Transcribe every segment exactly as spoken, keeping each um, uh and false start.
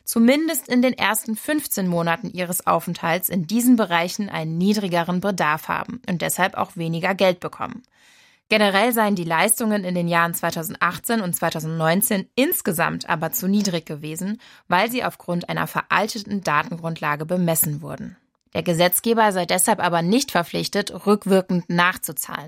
zumindest in den ersten fünfzehn Monaten ihres Aufenthalts in diesen Bereichen einen niedrigeren Bedarf haben und deshalb auch weniger Geld bekommen. Generell seien die Leistungen in den Jahren zweitausendachtzehn und zweitausendneunzehn insgesamt aber zu niedrig gewesen, weil sie aufgrund einer veralteten Datengrundlage bemessen wurden. Der Gesetzgeber sei deshalb aber nicht verpflichtet, rückwirkend nachzuzahlen.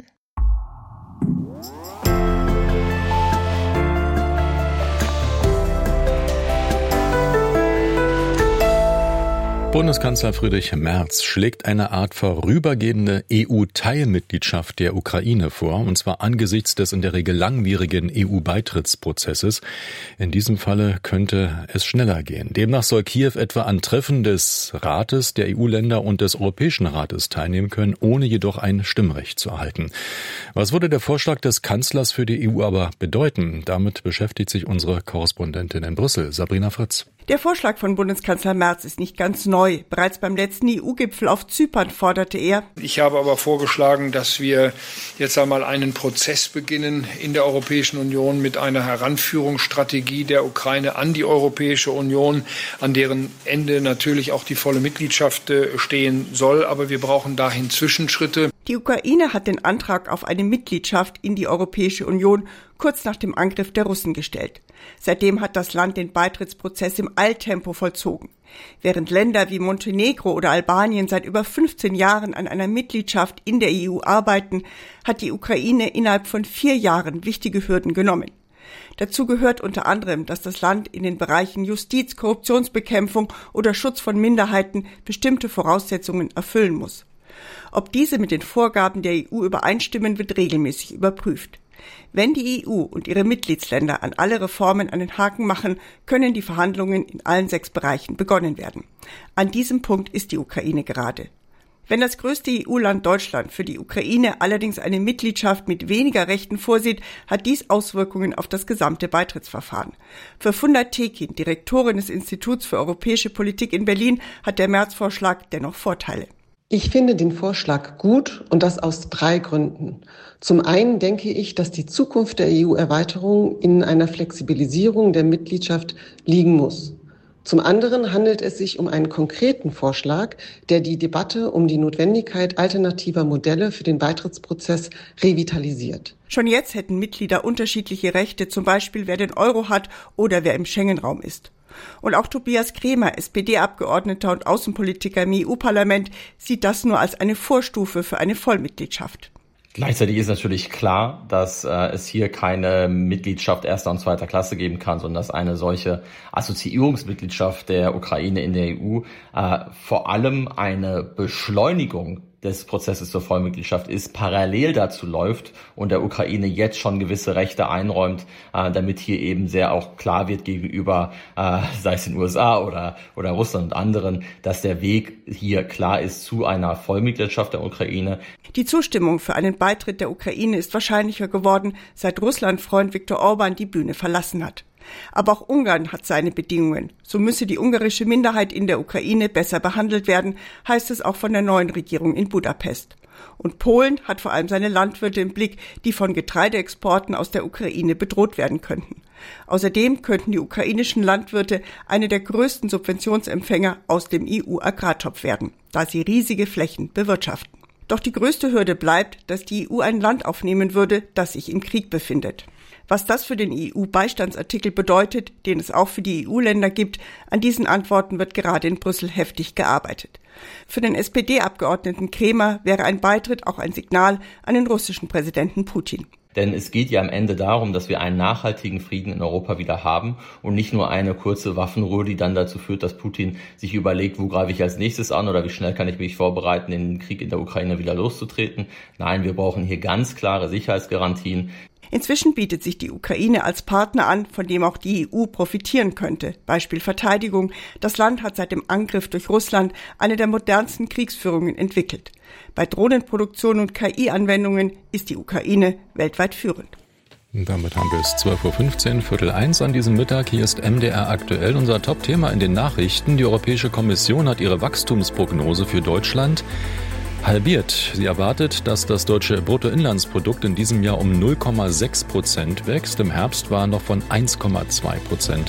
Bundeskanzler Friedrich Merz schlägt eine Art vorübergehende E U-Teilmitgliedschaft der Ukraine vor, und zwar angesichts des in der Regel langwierigen E U-Beitrittsprozesses. In diesem Falle könnte es schneller gehen. Demnach soll Kiew etwa an Treffen des Rates der E U-Länder und des Europäischen Rates teilnehmen können, ohne jedoch ein Stimmrecht zu erhalten. Was würde der Vorschlag des Kanzlers für die E U aber bedeuten? Damit beschäftigt sich unsere Korrespondentin in Brüssel, Sabrina Fritz. Der Vorschlag von Bundeskanzler Merz ist nicht ganz neu. Bereits beim letzten E U-Gipfel auf Zypern forderte er: Ich habe aber vorgeschlagen, dass wir jetzt einmal einen Prozess beginnen in der Europäischen Union mit einer Heranführungsstrategie der Ukraine an die Europäische Union, an deren Ende natürlich auch die volle Mitgliedschaft stehen soll. Aber wir brauchen dahin Zwischenschritte. Die Ukraine hat den Antrag auf eine Mitgliedschaft in die Europäische Union kurz nach dem Angriff der Russen gestellt. Seitdem hat das Land den Beitrittsprozess im Eiltempo vollzogen. Während Länder wie Montenegro oder Albanien seit über fünfzehn Jahren an einer Mitgliedschaft in der E U arbeiten, hat die Ukraine innerhalb von vier Jahren wichtige Hürden genommen. Dazu gehört unter anderem, dass das Land in den Bereichen Justiz, Korruptionsbekämpfung oder Schutz von Minderheiten bestimmte Voraussetzungen erfüllen muss. Ob diese mit den Vorgaben der E U übereinstimmen, wird regelmäßig überprüft. Wenn die E U und ihre Mitgliedsländer an alle Reformen einen Haken machen, können die Verhandlungen in allen sechs Bereichen begonnen werden. An diesem Punkt ist die Ukraine gerade. Wenn das größte E U-Land Deutschland für die Ukraine allerdings eine Mitgliedschaft mit weniger Rechten vorsieht, hat dies Auswirkungen auf das gesamte Beitrittsverfahren. Für Funda Tekin, Direktorin des Instituts für europäische Politik in Berlin, hat der Merz-Vorschlag dennoch Vorteile. Ich finde den Vorschlag gut, und das aus drei Gründen. Zum einen denke ich, dass die Zukunft der E U-Erweiterung in einer Flexibilisierung der Mitgliedschaft liegen muss. Zum anderen handelt es sich um einen konkreten Vorschlag, der die Debatte um die Notwendigkeit alternativer Modelle für den Beitrittsprozess revitalisiert. Schon jetzt hätten Mitglieder unterschiedliche Rechte, zum Beispiel wer den Euro hat oder wer im Schengen-Raum ist. Und auch Tobias Kremer, S P D-Abgeordneter und Außenpolitiker im E U-Parlament, sieht das nur als eine Vorstufe für eine Vollmitgliedschaft. Gleichzeitig ist natürlich klar, dass äh, es hier keine Mitgliedschaft erster und zweiter Klasse geben kann, sondern dass eine solche Assoziierungsmitgliedschaft der Ukraine in der E U äh, vor allem eine Beschleunigung des Prozesses zur Vollmitgliedschaft ist, parallel dazu läuft und der Ukraine jetzt schon gewisse Rechte einräumt, äh, damit hier eben sehr auch klar wird gegenüber, äh, sei es den U S A oder, oder Russland und anderen, dass der Weg hier klar ist zu einer Vollmitgliedschaft der Ukraine. Die Zustimmung für einen Beitritt der Ukraine ist wahrscheinlicher geworden, seit Russland-Freund Viktor Orban die Bühne verlassen hat. Aber auch Ungarn hat seine Bedingungen. So müsse die ungarische Minderheit in der Ukraine besser behandelt werden, heißt es auch von der neuen Regierung in Budapest. Und Polen hat vor allem seine Landwirte im Blick, die von Getreideexporten aus der Ukraine bedroht werden könnten. Außerdem könnten die ukrainischen Landwirte eine der größten Subventionsempfänger aus dem E U-Agrartopf werden, da sie riesige Flächen bewirtschaften. Doch die größte Hürde bleibt, dass die E U ein Land aufnehmen würde, das sich im Krieg befindet. Was das für den E U-Beistandsartikel bedeutet, den es auch für die E U-Länder gibt, an diesen Antworten wird gerade in Brüssel heftig gearbeitet. Für den S P D-Abgeordneten Kremer wäre ein Beitritt auch ein Signal an den russischen Präsidenten Putin. Denn es geht ja am Ende darum, dass wir einen nachhaltigen Frieden in Europa wieder haben und nicht nur eine kurze Waffenruhe, die dann dazu führt, dass Putin sich überlegt, wo greife ich als nächstes an oder wie schnell kann ich mich vorbereiten, den Krieg in der Ukraine wieder loszutreten. Nein, wir brauchen hier ganz klare Sicherheitsgarantien. Inzwischen bietet sich die Ukraine als Partner an, von dem auch die E U profitieren könnte. Beispiel Verteidigung. Das Land hat seit dem Angriff durch Russland eine der modernsten Kriegsführungen entwickelt. Bei Drohnenproduktion und K I-Anwendungen ist die Ukraine weltweit führend. Damit haben wir es zwölf Uhr fünfzehn, Viertel eins an diesem Mittag. Hier ist M D R aktuell, unser Top-Thema in den Nachrichten. Die Europäische Kommission hat ihre Wachstumsprognose für Deutschland halbiert. Sie erwartet, dass das deutsche Bruttoinlandsprodukt in diesem Jahr um null Komma sechs Prozent wächst. Im Herbst war noch von eins Komma zwei Prozent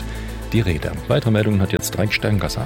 die Rede. Weitere Meldungen hat jetzt Dreik Steingasser.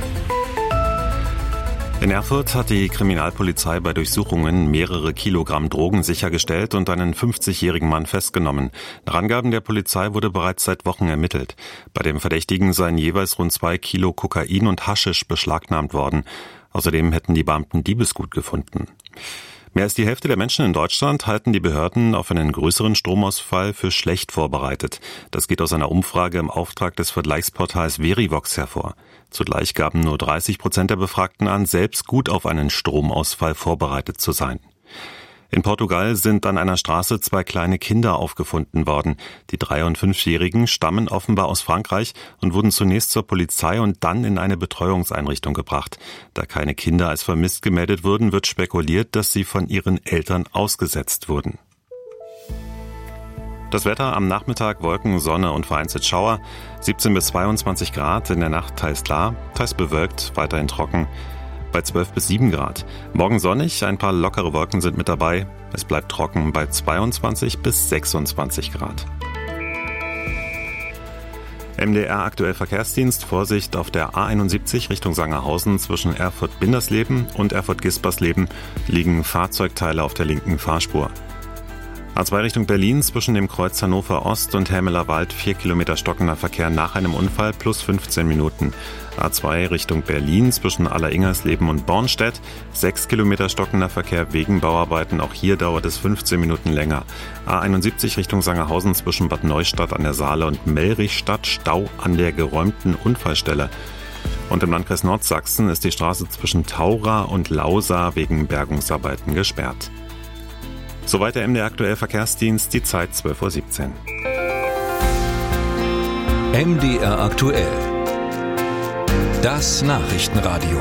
In Erfurt hat die Kriminalpolizei bei Durchsuchungen mehrere Kilogramm Drogen sichergestellt und einen fünfzigjährigen Mann festgenommen. Nach Angaben der Polizei wurde bereits seit Wochen ermittelt. Bei dem Verdächtigen seien jeweils rund zwei Kilo Kokain und Haschisch beschlagnahmt worden. Außerdem hätten die Beamten Diebesgut gefunden. Mehr als die Hälfte der Menschen in Deutschland halten die Behörden auf einen größeren Stromausfall für schlecht vorbereitet. Das geht aus einer Umfrage im Auftrag des Vergleichsportals Verivox hervor. Zugleich gaben nur dreißig Prozent der Befragten an, selbst gut auf einen Stromausfall vorbereitet zu sein. In Portugal sind an einer Straße zwei kleine Kinder aufgefunden worden. Die drei- und fünfjährigen stammen offenbar aus Frankreich und wurden zunächst zur Polizei und dann in eine Betreuungseinrichtung gebracht. Da keine Kinder als vermisst gemeldet wurden, wird spekuliert, dass sie von ihren Eltern ausgesetzt wurden. Das Wetter am Nachmittag: Wolken, Sonne und vereinzelt Schauer. siebzehn bis zweiundzwanzig Grad, in der Nacht teils klar, teils bewölkt, weiterhin trocken. Bei zwölf bis sieben Grad. Morgen sonnig, ein paar lockere Wolken sind mit dabei. Es bleibt trocken bei zweiundzwanzig bis sechsundzwanzig Grad. M D R aktuell Verkehrsdienst: Vorsicht auf der A einundsiebzig Richtung Sangerhausen zwischen Erfurt-Bindersleben und Erfurt-Gispersleben liegen Fahrzeugteile auf der linken Fahrspur. A zwei Richtung Berlin zwischen dem Kreuz Hannover Ost und Helmeler Wald vier Kilometer stockender Verkehr nach einem Unfall plus fünfzehn Minuten. A zwei Richtung Berlin zwischen Alleringers-Leben und Bornstedt sechs Kilometer stockender Verkehr wegen Bauarbeiten. Auch hier dauert es fünfzehn Minuten länger. A einundsiebzig Richtung Sangerhausen zwischen Bad Neustadt an der Saale und Mellrichstadt Stau an der geräumten Unfallstelle. Und im Landkreis Nordsachsen ist die Straße zwischen Taura und Lausa wegen Bergungsarbeiten gesperrt. Soweit der M D R aktuell Verkehrsdienst, die Zeit zwölf Uhr siebzehn. M D R aktuell. Das Nachrichtenradio.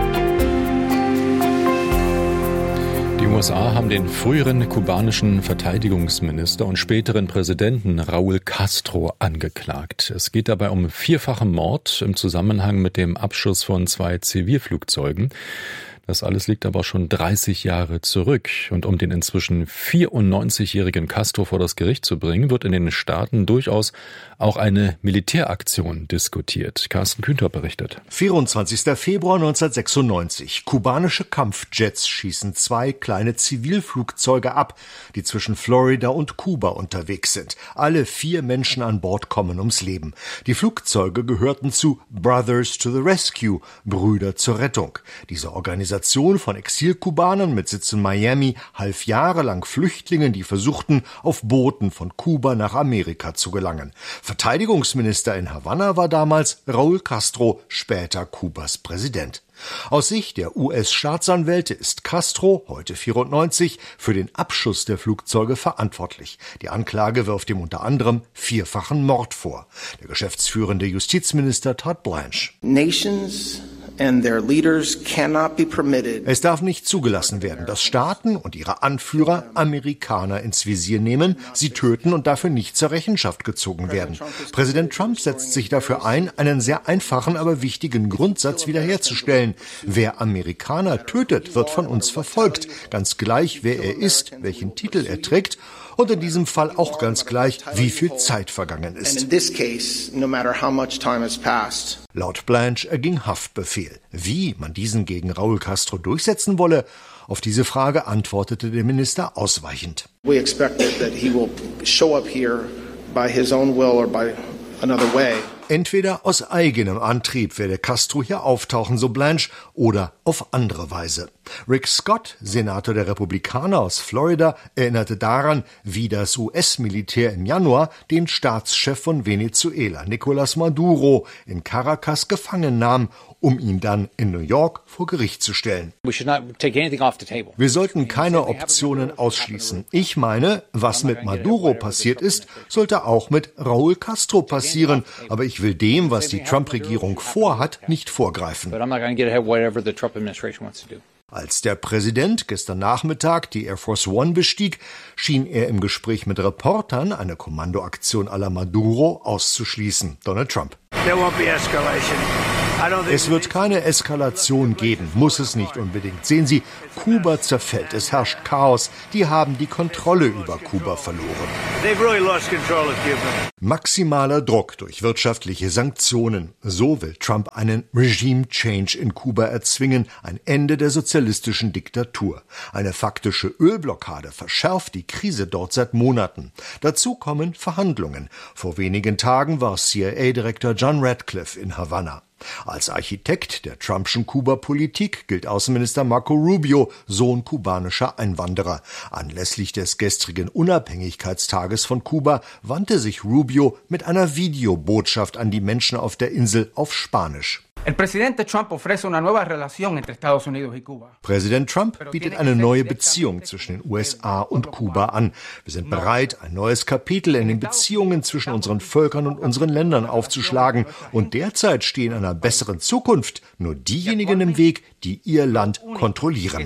Die U S A haben den früheren kubanischen Verteidigungsminister und späteren Präsidenten Raúl Castro angeklagt. Es geht dabei um vierfachen Mord im Zusammenhang mit dem Abschuss von zwei Zivilflugzeugen. Das alles liegt aber schon dreißig Jahre zurück. Und um den inzwischen vierundneunzigjährigen Castro vor das Gericht zu bringen, wird in den Staaten durchaus auch eine Militäraktion diskutiert. Carsten Kühnter berichtet. vierundzwanzigster Februar neunzehnhundertsechsundneunzig. Kubanische Kampfjets schießen zwei kleine Zivilflugzeuge ab, die zwischen Florida und Kuba unterwegs sind. Alle vier Menschen an Bord kommen ums Leben. Die Flugzeuge gehörten zu Brothers to the Rescue, Brüder zur Rettung. Diese Organisation von Exilkubanern mit Sitz in Miami half jahrelang Flüchtlingen, die versuchten, auf Booten von Kuba nach Amerika zu gelangen. Verteidigungsminister in Havanna war damals Raúl Castro, später Kubas Präsident. Aus Sicht der U S-Staatsanwälte ist Castro, heute vierundneunzig, für den Abschuss der Flugzeuge verantwortlich. Die Anklage wirft ihm unter anderem vierfachen Mord vor. Der geschäftsführende Justizminister Todd Blanche. Nations and their leaders cannot be permitted. Es darf nicht zugelassen werden, dass Staaten und ihre Anführer Amerikaner ins Visier nehmen, sie töten und dafür nicht zur Rechenschaft gezogen werden. Präsident Trump setzt sich dafür ein, einen sehr einfachen, aber wichtigen Grundsatz wiederherzustellen. Wer Amerikaner tötet, wird von uns verfolgt, ganz gleich, wer er ist, welchen Titel er trägt und in diesem Fall auch ganz gleich, wie viel Zeit vergangen ist. Laut Blanche erging Haftbefehl. Wie man diesen gegen Raúl Castro durchsetzen wolle, auf diese Frage antwortete der Minister ausweichend. We expect that he will show up here by his own will or by another way. Entweder aus eigenem Antrieb werde Castro hier auftauchen, so Blanche, oder auf andere Weise. Rick Scott, Senator der Republikaner aus Florida, erinnerte daran, wie das U S-Militär im Januar den Staatschef von Venezuela, Nicolás Maduro, in Caracas gefangen nahm, um ihn dann in New York vor Gericht zu stellen. Wir sollten keine Optionen ausschließen. Ich meine, was mit Maduro passiert ist, sollte auch mit Raúl Castro passieren, aber ich will dem, was die Trump-Regierung vorhat, nicht vorgreifen. Als der Präsident gestern Nachmittag die Air Force One bestieg, schien er im Gespräch mit Reportern eine Kommandoaktion à la Maduro auszuschließen. Donald Trump. There won't be escalation. Es wird keine Eskalation geben, muss es nicht unbedingt. Sehen Sie, Kuba zerfällt, es herrscht Chaos. Die haben die Kontrolle über Kuba verloren. Maximaler Druck durch wirtschaftliche Sanktionen. So will Trump einen Regime-Change in Kuba erzwingen, ein Ende der sozialistischen Diktatur. Eine faktische Ölblockade verschärft die Krise dort seit Monaten. Dazu kommen Verhandlungen. Vor wenigen Tagen war C I A-Direktor John Ratcliffe in Havanna. Als Architekt der Trumpschen Kuba-Politik gilt Außenminister Marco Rubio, Sohn kubanischer Einwanderer. Anlässlich des gestrigen Unabhängigkeitstages von Kuba wandte sich Rubio mit einer Videobotschaft an die Menschen auf der Insel auf Spanisch. Präsident Trump bietet eine neue Beziehung zwischen den U S A und Kuba an. Wir sind bereit, ein neues Kapitel in den Beziehungen zwischen unseren Völkern und unseren Ländern aufzuschlagen. Und derzeit stehen einer besseren Zukunft nur diejenigen im Weg, die ihr Land kontrollieren.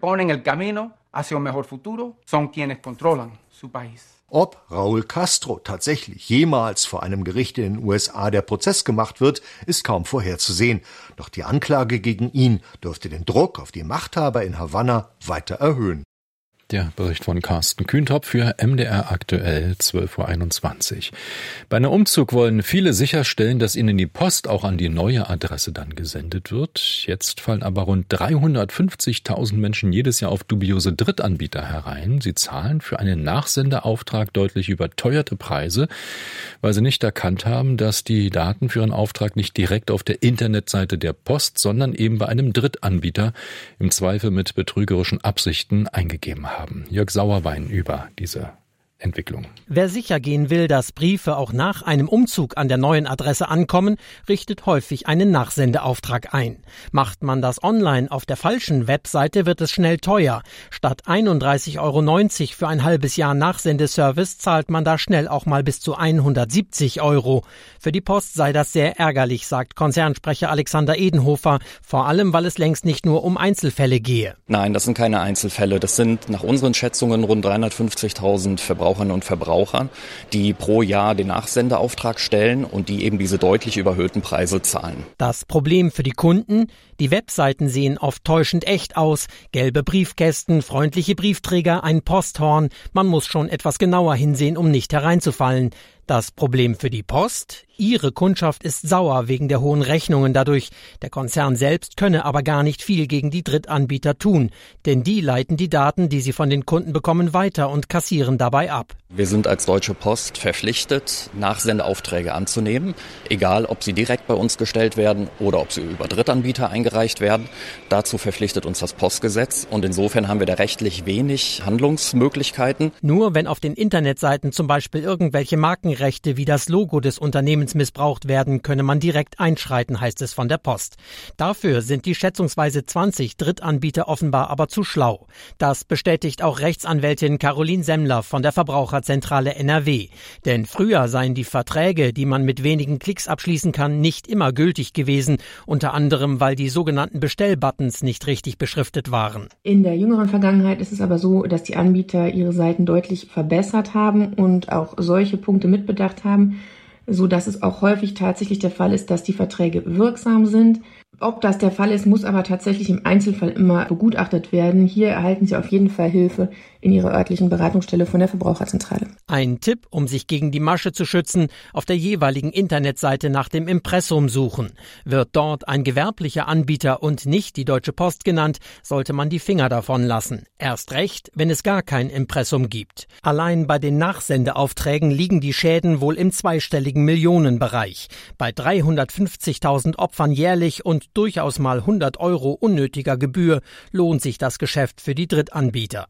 Ob Raúl Castro tatsächlich jemals vor einem Gericht in den U S A der Prozess gemacht wird, ist kaum vorherzusehen. Doch die Anklage gegen ihn dürfte den Druck auf die Machthaber in Havanna weiter erhöhen. Der Bericht von Carsten Kühntop für M D R aktuell zwölf Uhr einundzwanzig. Bei einem Umzug wollen viele sicherstellen, dass ihnen die Post auch an die neue Adresse dann gesendet wird. Jetzt fallen aber rund dreihundertfünfzigtausend Menschen jedes Jahr auf dubiose Drittanbieter herein. Sie zahlen für einen Nachsendeauftrag deutlich überteuerte Preise, weil sie nicht erkannt haben, dass die Daten für ihren Auftrag nicht direkt auf der Internetseite der Post, sondern eben bei einem Drittanbieter, im Zweifel mit betrügerischen Absichten, eingegeben haben. Jörg Sauerwein über diese Entwicklung. Wer sicher gehen will, dass Briefe auch nach einem Umzug an der neuen Adresse ankommen, richtet häufig einen Nachsendeauftrag ein. Macht man das online auf der falschen Webseite, wird es schnell teuer. Statt einunddreißig Euro neunzig für ein halbes Jahr Nachsendeservice zahlt man da schnell auch mal bis zu hundertsiebzig Euro. Für die Post sei das sehr ärgerlich, sagt Konzernsprecher Alexander Edenhofer, vor allem, weil es längst nicht nur um Einzelfälle gehe. Nein, das sind keine Einzelfälle. Das sind nach unseren Schätzungen rund dreihundertfünfzigtausend Verbraucher und Verbrauchern, die pro Jahr den Nachsendeauftrag stellen und die eben diese deutlich überhöhten Preise zahlen. Das Problem für die Kunden: Die Webseiten sehen oft täuschend echt aus. Gelbe Briefkästen, freundliche Briefträger, ein Posthorn. Man muss schon etwas genauer hinsehen, um nicht hereinzufallen. Das Problem für die Post: Ihre Kundschaft ist sauer wegen der hohen Rechnungen dadurch. Der Konzern selbst könne aber gar nicht viel gegen die Drittanbieter tun, denn die leiten die Daten, die sie von den Kunden bekommen, weiter und kassieren dabei ab. Wir sind als Deutsche Post verpflichtet, Nachsendeaufträge anzunehmen, egal ob sie direkt bei uns gestellt werden oder ob sie über Drittanbieter eingereicht werden. Dazu verpflichtet uns das Postgesetz und insofern haben wir da rechtlich wenig Handlungsmöglichkeiten. Nur wenn auf den Internetseiten zum Beispiel irgendwelche Markenrechte wie das Logo des Unternehmens missbraucht werden, könne man direkt einschreiten, heißt es von der Post. Dafür sind die schätzungsweise zwanzig Drittanbieter offenbar aber zu schlau. Das bestätigt auch Rechtsanwältin Caroline Semmler von der Verbraucherzentrale N R W. Denn früher seien die Verträge, die man mit wenigen Klicks abschließen kann, nicht immer gültig gewesen, unter anderem, weil die sogenannten Bestellbuttons nicht richtig beschriftet waren. In der jüngeren Vergangenheit ist es aber so, dass die Anbieter ihre Seiten deutlich verbessert haben und auch solche Punkte mitbedacht haben, so dass es auch häufig tatsächlich der Fall ist, dass die Verträge wirksam sind. Ob das der Fall ist, muss aber tatsächlich im Einzelfall immer begutachtet werden. Hier erhalten Sie auf jeden Fall Hilfe in Ihrer örtlichen Beratungsstelle von der Verbraucherzentrale. Ein Tipp, um sich gegen die Masche zu schützen: auf der jeweiligen Internetseite nach dem Impressum suchen. Wird dort ein gewerblicher Anbieter und nicht die Deutsche Post genannt, sollte man die Finger davon lassen. Erst recht, wenn es gar kein Impressum gibt. Allein bei den Nachsendeaufträgen liegen die Schäden wohl im zweistelligen Millionenbereich. Bei dreihundertfünfzigtausend Opfern jährlich und durchaus mal hundert Euro unnötiger Gebühr lohnt sich das Geschäft für die Drittanbieter.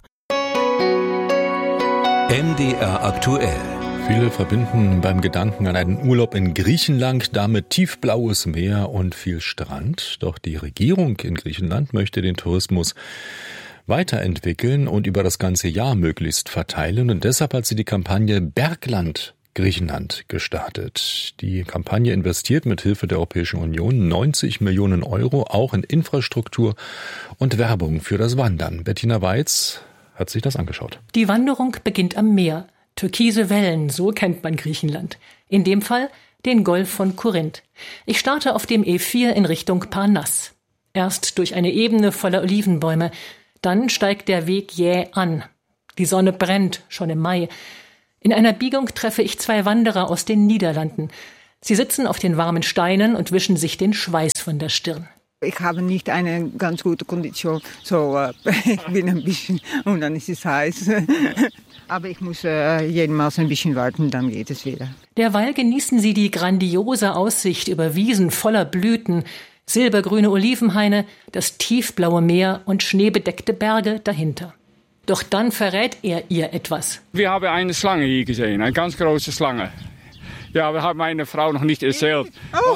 M D R aktuell. Viele verbinden beim Gedanken an einen Urlaub in Griechenland damit tiefblaues Meer und viel Strand. Doch die Regierung in Griechenland möchte den Tourismus weiterentwickeln und über das ganze Jahr möglichst verteilen. Und deshalb hat sie die Kampagne Bergland Griechenland gestartet. Die Kampagne investiert mit Hilfe der Europäischen Union neunzig Millionen Euro auch in Infrastruktur und Werbung für das Wandern. Bettina Weiz hat sich das angeschaut. Die Wanderung beginnt am Meer. Türkise Wellen, so kennt man Griechenland. In dem Fall den Golf von Korinth. Ich starte auf dem E vier in Richtung Parnasse. Erst durch eine Ebene voller Olivenbäume, dann steigt der Weg jäh an. Die Sonne brennt, schon im Mai. In einer Biegung treffe ich zwei Wanderer aus den Niederlanden. Sie sitzen auf den warmen Steinen und wischen sich den Schweiß von der Stirn. Ich habe nicht eine ganz gute Kondition, so äh, ich bin ein bisschen und dann ist es heiß. Aber ich muss äh, jedenfalls ein bisschen warten, dann geht es wieder. Derweil genießen sie die grandiose Aussicht über Wiesen voller Blüten, silbergrüne Olivenhaine, das tiefblaue Meer und schneebedeckte Berge dahinter. Doch dann verrät er ihr etwas. Wir haben eine Schlange hier gesehen, eine ganz große Schlange. Ja, wir haben meine Frau noch nicht erzählt. Oh.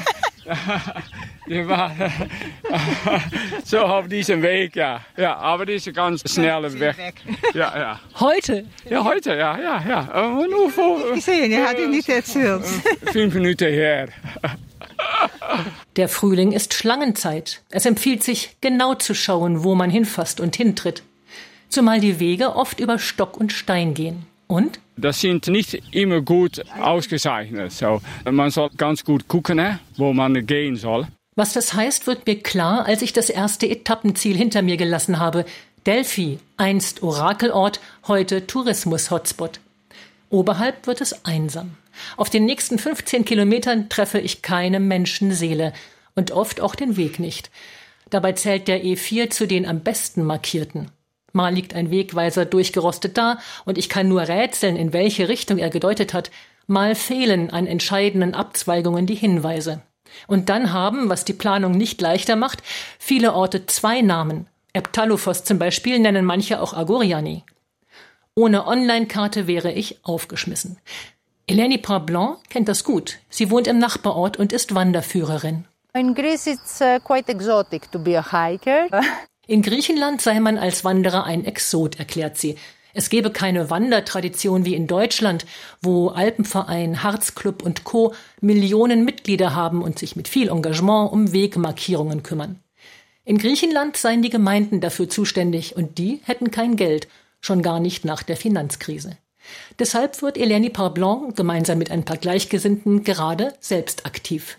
Die war so auf diesem Weg, ja. Ja, aber die ist ganz schnell weg. Ja, ja. Heute? Ja, heute, ja, ja, ja. Uh, nur vor, gesehen, er hat ihn nicht erzählt. Fünf Minuten her. Der Frühling ist Schlangenzeit. Es empfiehlt sich, genau zu schauen, wo man hinfasst und hintritt. Zumal die Wege oft über Stock und Stein gehen. Und? Das sind nicht immer gut ausgezeichnet. So, man soll ganz gut gucken, wo man gehen soll. Was das heißt, wird mir klar, als ich das erste Etappenziel hinter mir gelassen habe. Delphi, einst Orakelort, heute Tourismus-Hotspot. Oberhalb wird es einsam. Auf den nächsten fünfzehn Kilometern treffe ich keine Menschenseele und oft auch den Weg nicht. Dabei zählt der E vier zu den am besten markierten. Mal liegt ein Wegweiser durchgerostet da und ich kann nur rätseln, in welche Richtung er gedeutet hat. Mal fehlen an entscheidenden Abzweigungen die Hinweise. Und dann haben, was die Planung nicht leichter macht, viele Orte zwei Namen. Eptalufos zum Beispiel nennen manche auch Agoriani. Ohne Online-Karte wäre ich aufgeschmissen. Eleni Parblanc kennt das gut. Sie wohnt im Nachbarort und ist Wanderführerin. In Greece it's uh, quite exotic to be a hiker. In Griechenland sei man als Wanderer ein Exot, erklärt sie. Es gebe keine Wandertradition wie in Deutschland, wo Alpenverein, Harzclub und Co. Millionen Mitglieder haben und sich mit viel Engagement um Wegmarkierungen kümmern. In Griechenland seien die Gemeinden dafür zuständig und die hätten kein Geld, schon gar nicht nach der Finanzkrise. Deshalb wird Eleni Parblanc gemeinsam mit ein paar Gleichgesinnten gerade selbst aktiv.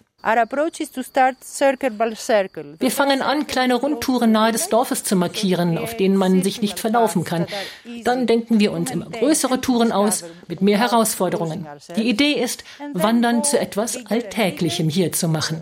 Wir fangen an, kleine Rundtouren nahe des Dorfes zu markieren, auf denen man sich nicht verlaufen kann. Dann denken wir uns immer größere Touren aus, mit mehr Herausforderungen. Die Idee ist, Wandern zu etwas Alltäglichem hier zu machen.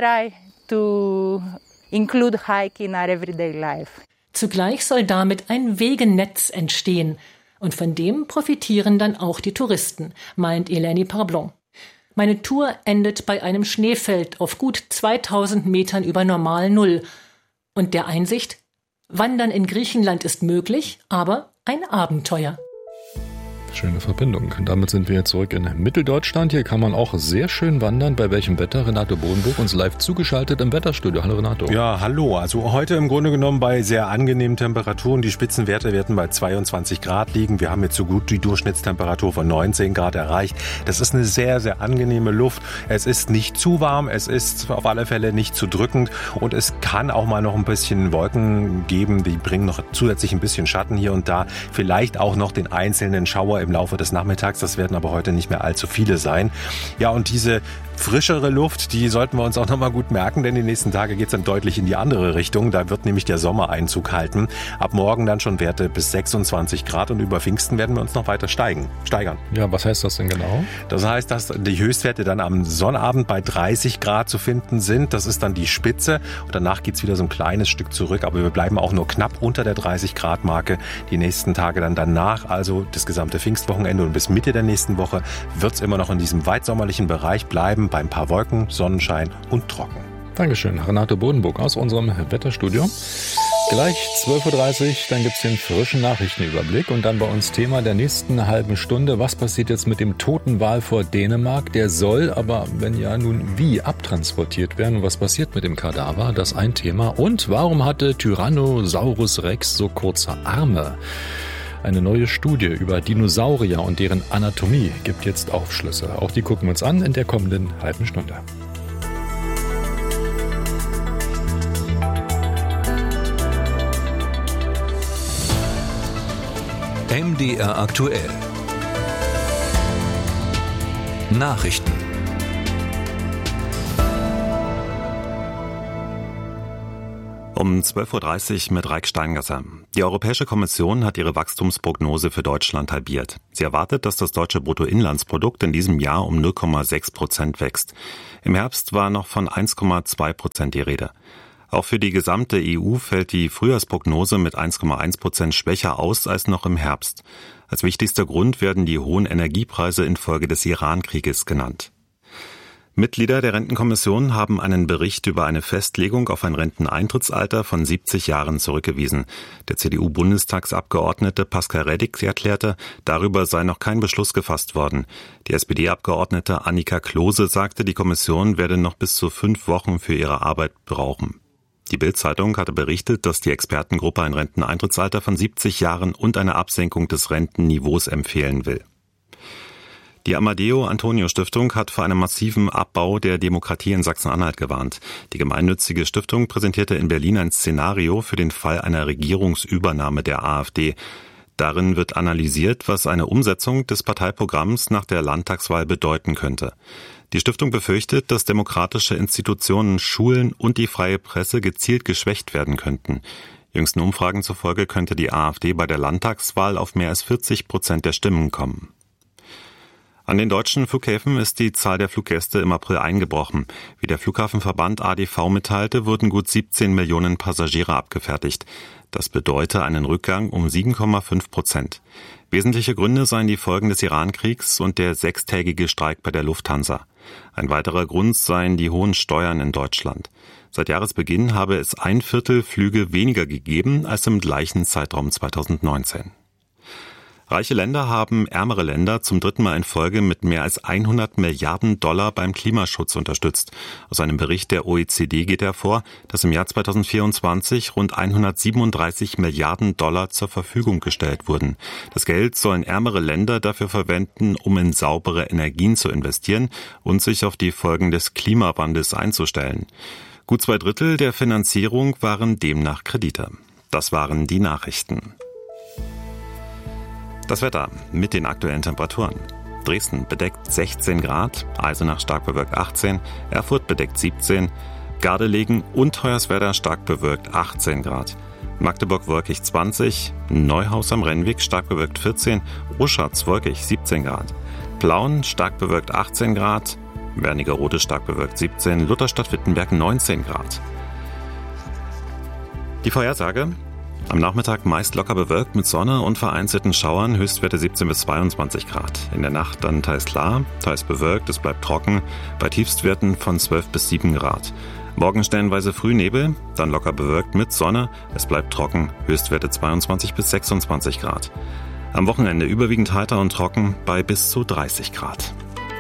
Zugleich soll damit ein Wegenetz entstehen. Und von dem profitieren dann auch die Touristen, meint Eleni Parblanc. Meine Tour endet bei einem Schneefeld auf gut zweitausend Metern über Normal Null. Und der Einsicht, Wandern in Griechenland ist möglich, aber ein Abenteuer. Schöne Verbindung. Damit sind wir jetzt zurück in Mitteldeutschland. Hier kann man auch sehr schön wandern. Bei welchem Wetter? Renato Bodenburg uns live zugeschaltet im Wetterstudio. Hallo Renato. Ja, hallo. Also heute im Grunde genommen bei sehr angenehmen Temperaturen. Die Spitzenwerte werden bei zweiundzwanzig Grad liegen. Wir haben jetzt so gut die Durchschnittstemperatur von neunzehn Grad erreicht. Das ist eine sehr, sehr angenehme Luft. Es ist nicht zu warm. Es ist auf alle Fälle nicht zu drückend. Und es kann auch mal noch ein bisschen Wolken geben. Die bringen noch zusätzlich ein bisschen Schatten hier und da. Vielleicht auch noch den einzelnen Schauer im Laufe des Nachmittags. Das werden aber heute nicht mehr allzu viele sein. Ja, und diese frischere Luft, die sollten wir uns auch nochmal gut merken, denn die nächsten Tage geht es dann deutlich in die andere Richtung. Da wird nämlich der Sommer Einzug halten. Ab morgen dann schon Werte bis sechsundzwanzig Grad und über Pfingsten werden wir uns noch weiter steigen, steigern. Ja, was heißt das denn genau? Das heißt, dass die Höchstwerte dann am Sonnabend bei dreißig Grad zu finden sind. Das ist dann die Spitze und danach geht es wieder so ein kleines Stück zurück, aber wir bleiben auch nur knapp unter der dreißig Grad Marke die nächsten Tage dann danach, also das gesamte Pfingstwochenende und bis Mitte der nächsten Woche wird es immer noch in diesem weitsommerlichen Bereich bleiben, bei ein paar Wolken, Sonnenschein und trocken. Dankeschön, Renato Bodenburg aus unserem Wetterstudio. Gleich zwölf Uhr dreißig, dann gibt's den frischen Nachrichtenüberblick und dann bei uns Thema der nächsten halben Stunde. Was passiert jetzt mit dem toten Wal vor Dänemark? Der soll aber, wenn ja, nun wie abtransportiert werden? Und was passiert mit dem Kadaver? Das ein Thema. Und warum hatte Tyrannosaurus Rex so kurze Arme? Eine neue Studie über Dinosaurier und deren Anatomie gibt jetzt Aufschlüsse. Auch die gucken wir uns an in der kommenden halben Stunde. M D R aktuell. Nachrichten. Um zwölf Uhr dreißig mit Reik Steingasser. Die Europäische Kommission hat ihre Wachstumsprognose für Deutschland halbiert. Sie erwartet, dass das deutsche Bruttoinlandsprodukt in diesem Jahr um null Komma sechs Prozent wächst. Im Herbst war noch von eins Komma zwei Prozent die Rede. Auch für die gesamte E U fällt die Frühjahrsprognose mit eins Komma eins Prozent schwächer aus als noch im Herbst. Als wichtigster Grund werden die hohen Energiepreise infolge des Iran-Krieges genannt. Mitglieder der Rentenkommission haben einen Bericht über eine Festlegung auf ein Renteneintrittsalter von siebzig Jahren zurückgewiesen. Der C D U-Bundestagsabgeordnete Pascal Reddick erklärte, darüber sei noch kein Beschluss gefasst worden. Die S P D-Abgeordnete Annika Klose sagte, die Kommission werde noch bis zu fünf Wochen für ihre Arbeit brauchen. Die Bild-Zeitung hatte berichtet, dass die Expertengruppe ein Renteneintrittsalter von siebzig Jahren und eine Absenkung des Rentenniveaus empfehlen will. Die Amadeo-Antonio-Stiftung hat vor einem massiven Abbau der Demokratie in Sachsen-Anhalt gewarnt. Die gemeinnützige Stiftung präsentierte in Berlin ein Szenario für den Fall einer Regierungsübernahme der AfD. Darin wird analysiert, was eine Umsetzung des Parteiprogramms nach der Landtagswahl bedeuten könnte. Die Stiftung befürchtet, dass demokratische Institutionen, Schulen und die freie Presse gezielt geschwächt werden könnten. Jüngsten Umfragen zufolge könnte die AfD bei der Landtagswahl auf mehr als vierzig Prozent der Stimmen kommen. An den deutschen Flughäfen ist die Zahl der Fluggäste im April eingebrochen. Wie der Flughafenverband A D V mitteilte, wurden gut siebzehn Millionen Passagiere abgefertigt. Das bedeute einen Rückgang um sieben Komma fünf Prozent. Wesentliche Gründe seien die Folgen des Iran-Kriegs und der sechstägige Streik bei der Lufthansa. Ein weiterer Grund seien die hohen Steuern in Deutschland. Seit Jahresbeginn habe es ein Viertel Flüge weniger gegeben als im gleichen Zeitraum zweitausendneunzehn. Reiche Länder haben ärmere Länder zum dritten Mal in Folge mit mehr als hundert Milliarden Dollar beim Klimaschutz unterstützt. Aus einem Bericht der O E C D geht hervor, dass im Jahr zweitausendvierundzwanzig rund hundertsiebenunddreißig Milliarden Dollar zur Verfügung gestellt wurden. Das Geld sollen ärmere Länder dafür verwenden, um in saubere Energien zu investieren und sich auf die Folgen des Klimawandels einzustellen. Gut zwei Drittel der Finanzierung waren demnach Kredite. Das waren die Nachrichten. Das Wetter mit den aktuellen Temperaturen. Dresden bedeckt sechzehn Grad, Eisenach stark bewölkt achtzehn, Erfurt bedeckt siebzehn, Gardelegen und Hoyerswerda stark bewölkt achtzehn Grad. Magdeburg wolkig zwanzig, Neuhaus am Rennweg stark bewölkt vierzehn, Oschatz wolkig siebzehn Grad. Plauen stark bewölkt achtzehn Grad, Wernigerode stark bewölkt siebzehn, Lutherstadt-Wittenberg neunzehn Grad. Die Vorhersage: Am Nachmittag meist locker bewölkt mit Sonne und vereinzelten Schauern, Höchstwerte siebzehn bis zweiundzwanzig Grad. In der Nacht dann teils klar, teils bewölkt, es bleibt trocken, bei Tiefstwerten von zwölf bis sieben Grad. Morgen stellenweise Frühnebel, dann locker bewölkt mit Sonne, es bleibt trocken, Höchstwerte zweiundzwanzig bis sechsundzwanzig Grad. Am Wochenende überwiegend heiter und trocken bei bis zu dreißig Grad.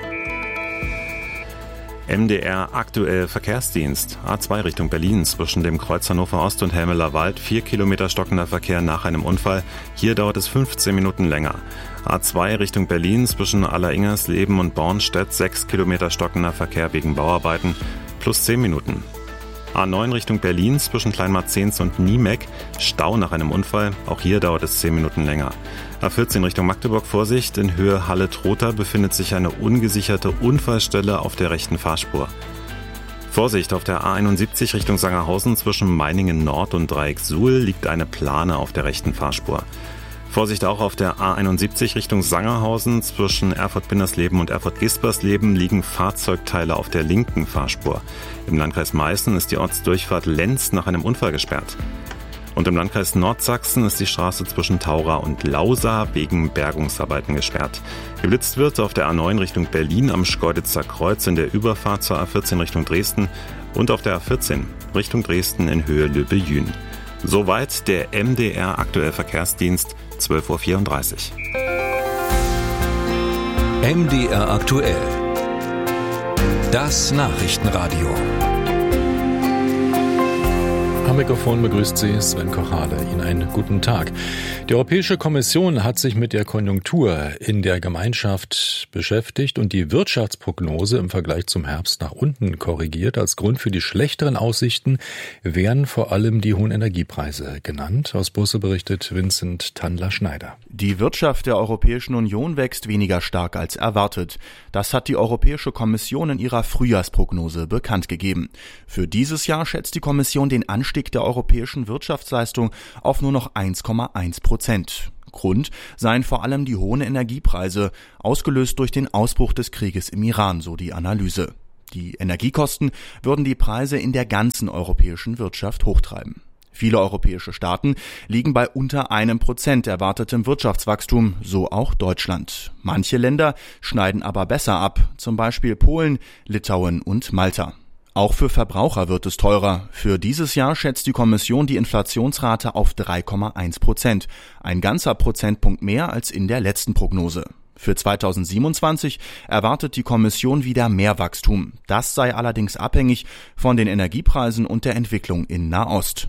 M D R aktuell Verkehrsdienst. A zwei Richtung Berlin zwischen dem Kreuz Hannover Ost und Helmeler Wald. Vier Kilometer stockender Verkehr nach einem Unfall. Hier dauert es fünfzehn Minuten länger. A zwei Richtung Berlin zwischen Alleringers-Leben und Bornstedt. Sechs Kilometer stockender Verkehr wegen Bauarbeiten. Plus zehn Minuten. A neun Richtung Berlin zwischen Kleinmarzens und Niemeck. Stau nach einem Unfall. Auch hier dauert es zehn Minuten länger. A vierzehn Richtung Magdeburg Vorsicht. In Höhe Halle-Trotha befindet sich eine ungesicherte Unfallstelle auf der rechten Fahrspur. Vorsicht, auf der A einundsiebzig Richtung Sangerhausen zwischen Meiningen Nord und Dreieck Suhl liegt eine Plane auf der rechten Fahrspur. Vorsicht auch auf der A einundsiebzig Richtung Sangerhausen zwischen Erfurt-Bindersleben und Erfurt-Gispersleben liegen Fahrzeugteile auf der linken Fahrspur. Im Landkreis Meißen ist die Ortsdurchfahrt Lenz nach einem Unfall gesperrt. Und im Landkreis Nordsachsen ist die Straße zwischen Taura und Lausa wegen Bergungsarbeiten gesperrt. Geblitzt wird auf der A neun Richtung Berlin am Schkeuditzer Kreuz in der Überfahrt zur A vierzehn Richtung Dresden und auf der A vierzehn Richtung Dresden in Höhe Löbe-Jün. Soweit der M D R aktuell Verkehrsdienst, zwölf Uhr vierunddreißig. M D R aktuell. Das Nachrichtenradio. Am Mikrofon begrüßt Sie Sven Kochale. Ihnen einen guten Tag. Die Europäische Kommission hat sich mit der Konjunktur in der Gemeinschaft beschäftigt und die Wirtschaftsprognose im Vergleich zum Herbst nach unten korrigiert. Als Grund für die schlechteren Aussichten werden vor allem die hohen Energiepreise genannt. Aus Brüssel berichtet Vincent Tandler-Schneider. Die Wirtschaft der Europäischen Union wächst weniger stark als erwartet. Das hat die Europäische Kommission in ihrer Frühjahrsprognose bekannt gegeben. Für dieses Jahr schätzt die Kommission den Anstieg Anstieg der europäischen Wirtschaftsleistung auf nur noch eins Komma eins Prozent. Grund seien vor allem die hohen Energiepreise, ausgelöst durch den Ausbruch des Krieges im Iran, so die Analyse. Die Energiekosten würden die Preise in der ganzen europäischen Wirtschaft hochtreiben. Viele europäische Staaten liegen bei unter einem Prozent erwartetem Wirtschaftswachstum, so auch Deutschland. Manche Länder schneiden aber besser ab, zum Beispiel Polen, Litauen und Malta. Auch für Verbraucher wird es teurer. Für dieses Jahr schätzt die Kommission die Inflationsrate auf drei Komma eins Prozent, ein ganzer Prozentpunkt mehr als in der letzten Prognose. Für zweitausendsiebenundzwanzig erwartet die Kommission wieder mehr Wachstum. Das sei allerdings abhängig von den Energiepreisen und der Entwicklung in Nahost.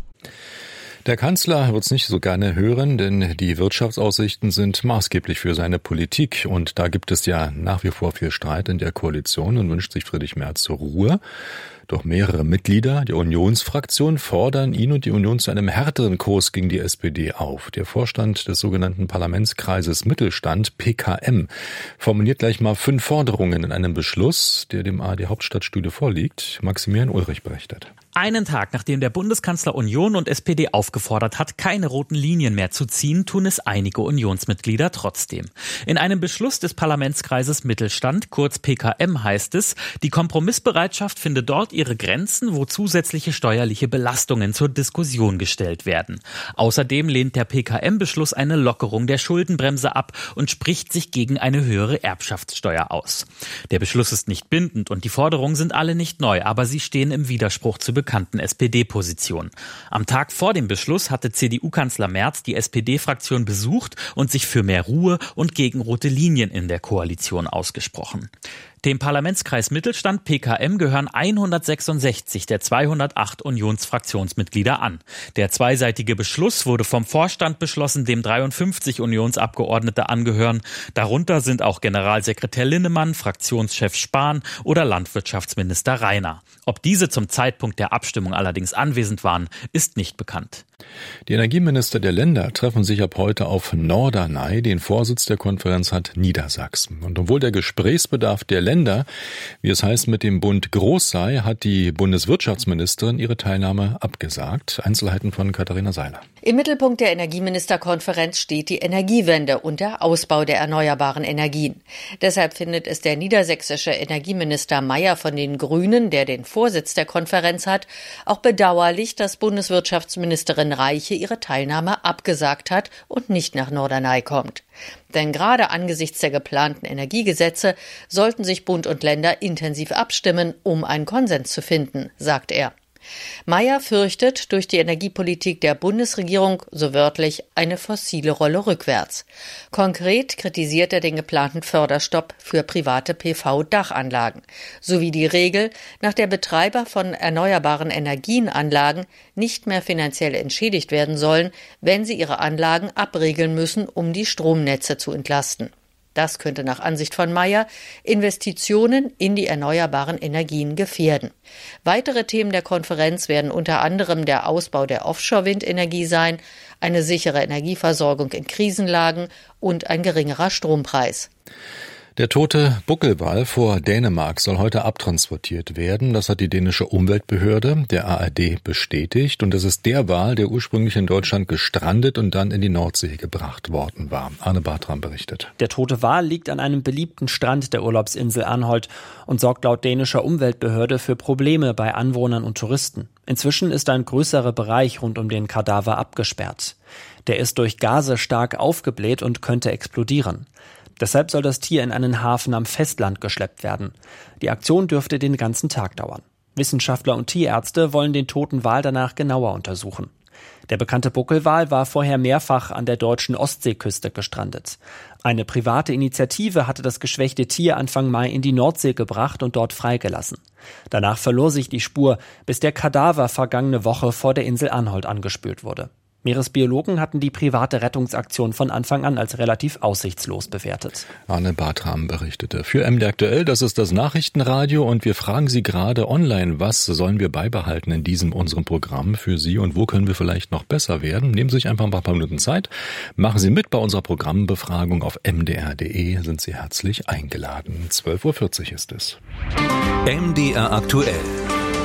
Der Kanzler wird es nicht so gerne hören, denn die Wirtschaftsaussichten sind maßgeblich für seine Politik. Und da gibt es ja nach wie vor viel Streit in der Koalition und wünscht sich Friedrich Merz Ruhe. Doch mehrere Mitglieder der Unionsfraktion fordern ihn und die Union zu einem härteren Kurs gegen die S P D auf. Der Vorstand des sogenannten Parlamentskreises Mittelstand, P K M, formuliert gleich mal fünf Forderungen in einem Beschluss, der dem A R D Hauptstadtstudio vorliegt. Maximilian Ulrich berichtet. Einen Tag, nachdem der Bundeskanzler Union und S P D aufgefordert hat, keine roten Linien mehr zu ziehen, tun es einige Unionsmitglieder trotzdem. In einem Beschluss des Parlamentskreises Mittelstand, kurz P K M, heißt es, die Kompromissbereitschaft finde dort ihre Grenzen, wo zusätzliche steuerliche Belastungen zur Diskussion gestellt werden. Außerdem lehnt der P K M-Beschluss eine Lockerung der Schuldenbremse ab und spricht sich gegen eine höhere Erbschaftssteuer aus. Der Beschluss ist nicht bindend und die Forderungen sind alle nicht neu, aber sie stehen im Widerspruch zu bekannten S P D-Positionen. Am Tag vor dem Beschluss hatte C D U-Kanzler Merz die S P D-Fraktion besucht und sich für mehr Ruhe und gegen rote Linien in der Koalition ausgesprochen. Dem Parlamentskreis Mittelstand P K M gehören hundertsechsundsechzig der zweihundertacht Unionsfraktionsmitglieder an. Der zweiseitige Beschluss wurde vom Vorstand beschlossen, dem dreiundfünfzig Unionsabgeordnete angehören. Darunter sind auch Generalsekretär Linnemann, Fraktionschef Spahn oder Landwirtschaftsminister Rainer. Ob diese zum Zeitpunkt der Abstimmung allerdings anwesend waren, ist nicht bekannt. Die Energieminister der Länder treffen sich ab heute auf Norderney. Den Vorsitz der Konferenz hat Niedersachsen. Und obwohl der Gesprächsbedarf der Länder, wie es heißt, mit dem Bund groß sei, hat die Bundeswirtschaftsministerin ihre Teilnahme abgesagt. Einzelheiten von Katharina Seiler. Im Mittelpunkt der Energieministerkonferenz steht die Energiewende und der Ausbau der erneuerbaren Energien. Deshalb findet es der niedersächsische Energieminister Mayer von den Grünen, der den Vorsitz der Konferenz hat, auch bedauerlich, dass Bundeswirtschaftsministerin Reiche ihre Teilnahme abgesagt hat und nicht nach Norderney kommt. Denn gerade angesichts der geplanten Energiegesetze sollten sich Bund und Länder intensiv abstimmen, um einen Konsens zu finden, sagt er. Mayer fürchtet durch die Energiepolitik der Bundesregierung, so wörtlich, eine fossile Rolle rückwärts. Konkret kritisiert er den geplanten Förderstopp für private P V-Dachanlagen sowie die Regel, nach der Betreiber von erneuerbaren Energienanlagen nicht mehr finanziell entschädigt werden sollen, wenn sie ihre Anlagen abregeln müssen, um die Stromnetze zu entlasten. Das könnte nach Ansicht von Mayer Investitionen in die erneuerbaren Energien gefährden. Weitere Themen der Konferenz werden unter anderem der Ausbau der Offshore-Windenergie sein, eine sichere Energieversorgung in Krisenlagen und ein geringerer Strompreis. Der tote Buckelwal vor Dänemark soll heute abtransportiert werden. Das hat die dänische Umweltbehörde der A R D bestätigt. Und das ist der Wal, der ursprünglich in Deutschland gestrandet und dann in die Nordsee gebracht worden war. Arne Bartram berichtet. Der tote Wal liegt an einem beliebten Strand der Urlaubsinsel Anholt und sorgt laut dänischer Umweltbehörde für Probleme bei Anwohnern und Touristen. Inzwischen ist ein größerer Bereich rund um den Kadaver abgesperrt. Der ist durch Gase stark aufgebläht und könnte explodieren. Deshalb soll das Tier in einen Hafen am Festland geschleppt werden. Die Aktion dürfte den ganzen Tag dauern. Wissenschaftler und Tierärzte wollen den toten Wal danach genauer untersuchen. Der bekannte Buckelwal war vorher mehrfach an der deutschen Ostseeküste gestrandet. Eine private Initiative hatte das geschwächte Tier Anfang Mai in die Nordsee gebracht und dort freigelassen. Danach verlor sich die Spur, bis der Kadaver vergangene Woche vor der Insel Anholt angespült wurde. Meeresbiologen hatten die private Rettungsaktion von Anfang an als relativ aussichtslos bewertet. Arne Bartram berichtete. Für M D Aktuell, das ist das Nachrichtenradio und wir fragen Sie gerade online, was sollen wir beibehalten in diesem unserem Programm für Sie und wo können wir vielleicht noch besser werden? Nehmen Sie sich einfach ein paar Minuten Zeit, machen Sie mit bei unserer Programmbefragung auf m d r punkt d e, sind Sie herzlich eingeladen. zwölf Uhr vierzig ist es. M D R aktuell.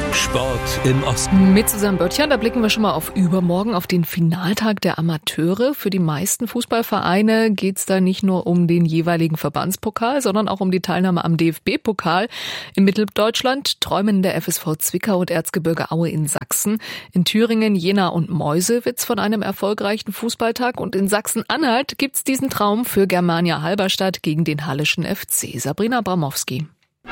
Sport im Osten. Mit Susanne Böttcher, da blicken wir schon mal auf übermorgen, auf den Finaltag der Amateure. Für die meisten Fußballvereine geht's da nicht nur um den jeweiligen Verbandspokal, sondern auch um die Teilnahme am D F B-Pokal. In Mitteldeutschland träumen der F S V Zwickau und Erzgebirge Aue in Sachsen. In Thüringen, Jena und Meusewitz von einem erfolgreichen Fußballtag. Und in Sachsen-Anhalt gibt's diesen Traum für Germania Halberstadt gegen den Hallischen F C. Sabrina Bramowski.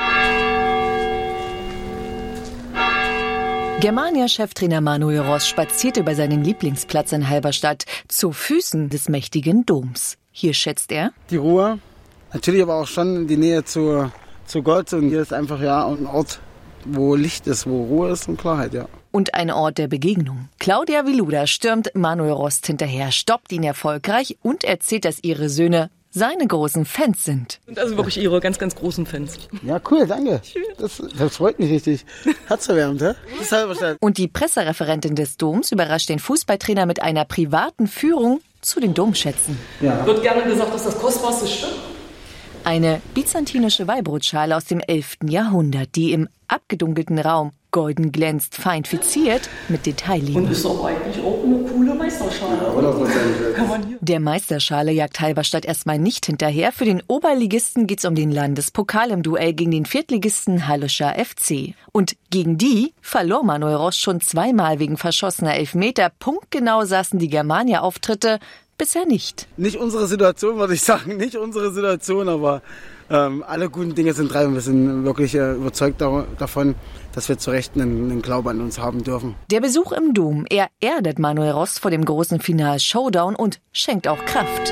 Germania-Cheftrainer Manuel Ross spaziert über seinen Lieblingsplatz in Halberstadt zu Füßen des mächtigen Doms. Hier schätzt er die Ruhe, natürlich aber auch schon die Nähe zu, zu Gott. Und hier ist einfach ja ein Ort, wo Licht ist, wo Ruhe ist und Klarheit, ja. Und ein Ort der Begegnung. Claudia Viluda stürmt Manuel Rost hinterher, stoppt ihn erfolgreich und erzählt, dass ihre Söhne seine großen Fans sind. Und also wirklich ihre ganz, ganz großen Fans. Ja, cool, danke. Das, das freut mich richtig. Herzerwärmend, hä? Das ist Halberstadt. Und die Pressereferentin des Doms überrascht den Fußballtrainer mit einer privaten Führung zu den Domschätzen. Ja. Wird gerne gesagt, dass das kostbarste Stück. Eine byzantinische Weihbrotschale aus dem elften Jahrhundert, die im abgedunkelten Raum golden glänzt, fein fiziert mit Detaillinie. Und ist doch eigentlich auch eine coole Meisterschale. Ja, der Meisterschale jagt Halberstadt erstmal nicht hinterher. Für den Oberligisten geht's um den Landespokal im Duell gegen den Viertligisten Hallischer F C. Und gegen die verlor Manuel Ross schon zweimal wegen verschossener Elfmeter. Punktgenau saßen die Germania-Auftritte bisher nicht. Nicht unsere Situation, würde ich sagen. Nicht unsere Situation, aber ähm, alle guten Dinge sind drei und wir sind wirklich äh, überzeugt da, davon, dass wir zu Recht einen, einen Glauben an uns haben dürfen. Der Besuch im Dom, er erdet Manuel Ross vor dem großen Final-Showdown und schenkt auch Kraft.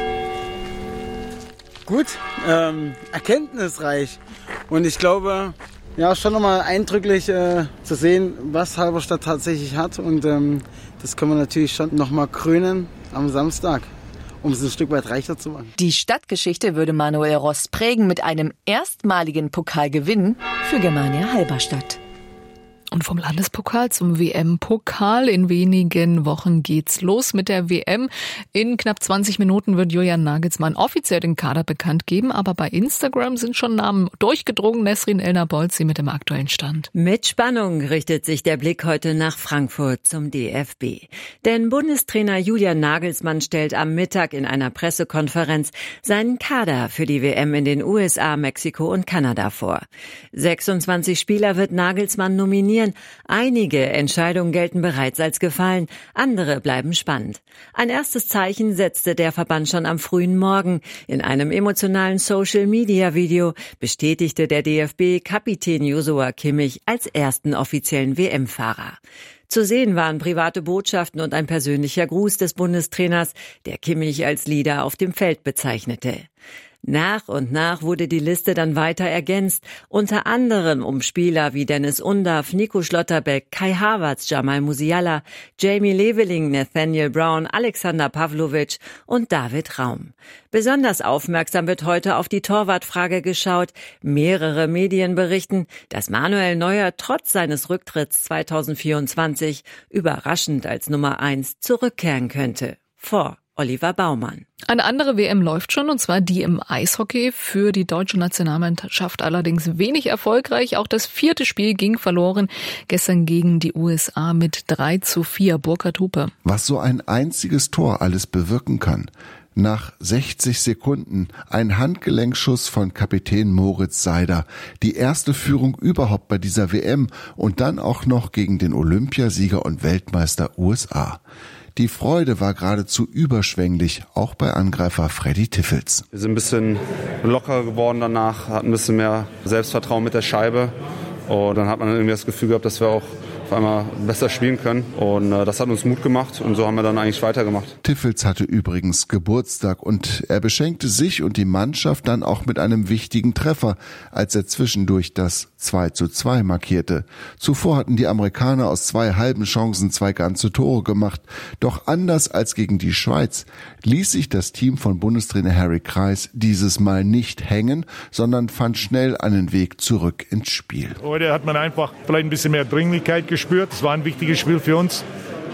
Gut, ähm, erkenntnisreich. Und ich glaube, ja, schon nochmal eindrücklich äh, zu sehen, was Halberstadt tatsächlich hat. Und ähm, das können wir natürlich schon nochmal krönen am Samstag, um es ein Stück weit reicher zu machen. Die Stadtgeschichte würde Manuel Ross prägen mit einem erstmaligen Pokalgewinn für Germania Halberstadt. Und vom Landespokal zum W M-Pokal. In wenigen Wochen geht's los mit der W M. In knapp zwanzig Minuten wird Julian Nagelsmann offiziell den Kader bekannt geben. Aber bei Instagram sind schon Namen durchgedrungen. Nesrin Elner-Bolzi mit dem aktuellen Stand. Mit Spannung richtet sich der Blick heute nach Frankfurt zum D F B. Denn Bundestrainer Julian Nagelsmann stellt am Mittag in einer Pressekonferenz seinen Kader für die W M in den U S A, Mexiko und Kanada vor. sechsundzwanzig Spieler wird Nagelsmann nominieren. Einige Entscheidungen gelten bereits als gefallen, andere bleiben spannend. Ein erstes Zeichen setzte der Verband schon am frühen Morgen. In einem emotionalen Social-Media-Video bestätigte der D F B Kapitän Joshua Kimmich als ersten offiziellen W M-Fahrer. Zu sehen waren private Botschaften und ein persönlicher Gruß des Bundestrainers, der Kimmich als Leader auf dem Feld bezeichnete. Nach und nach wurde die Liste dann weiter ergänzt, unter anderem um Spieler wie Dennis Undaff, Nico Schlotterbeck, Kai Havertz, Jamal Musiala, Jamie Leveling, Nathaniel Brown, Alexander Pavlovic und David Raum. Besonders aufmerksam wird heute auf die Torwartfrage geschaut. Mehrere Medien berichten, dass Manuel Neuer trotz seines Rücktritts zweitausendvierundzwanzig überraschend als Nummer eins zurückkehren könnte. Vor Oliver Baumann. Eine andere W M läuft schon, und zwar die im Eishockey. Für die deutsche Nationalmannschaft allerdings wenig erfolgreich. Auch das vierte Spiel ging verloren. Gestern gegen die U S A mit drei zu vier. Burkhard Hupe. Was so ein einziges Tor alles bewirken kann. Nach sechzig Sekunden ein Handgelenkschuss von Kapitän Moritz Seider. Die erste Führung überhaupt bei dieser W M und dann auch noch gegen den Olympiasieger und Weltmeister U S A. Die Freude war geradezu überschwänglich, auch bei Angreifer Freddy Tiffels. Wir sind ein bisschen lockerer geworden danach, hatten ein bisschen mehr Selbstvertrauen mit der Scheibe. Und dann hat man irgendwie das Gefühl gehabt, dass wir auch auf einmal besser spielen können. Und äh, das hat uns Mut gemacht und so haben wir dann eigentlich weitergemacht. Tiffels hatte übrigens Geburtstag und er beschenkte sich und die Mannschaft dann auch mit einem wichtigen Treffer, als er zwischendurch das zwei zu zwei markierte. Zuvor hatten die Amerikaner aus zwei halben Chancen zwei ganze Tore gemacht. Doch anders als gegen die Schweiz ließ sich das Team von Bundestrainer Harry Kreis dieses Mal nicht hängen, sondern fand schnell einen Weg zurück ins Spiel. Heute hat man einfach vielleicht ein bisschen mehr Dringlichkeit gespürt. Es war ein wichtiges Spiel für uns.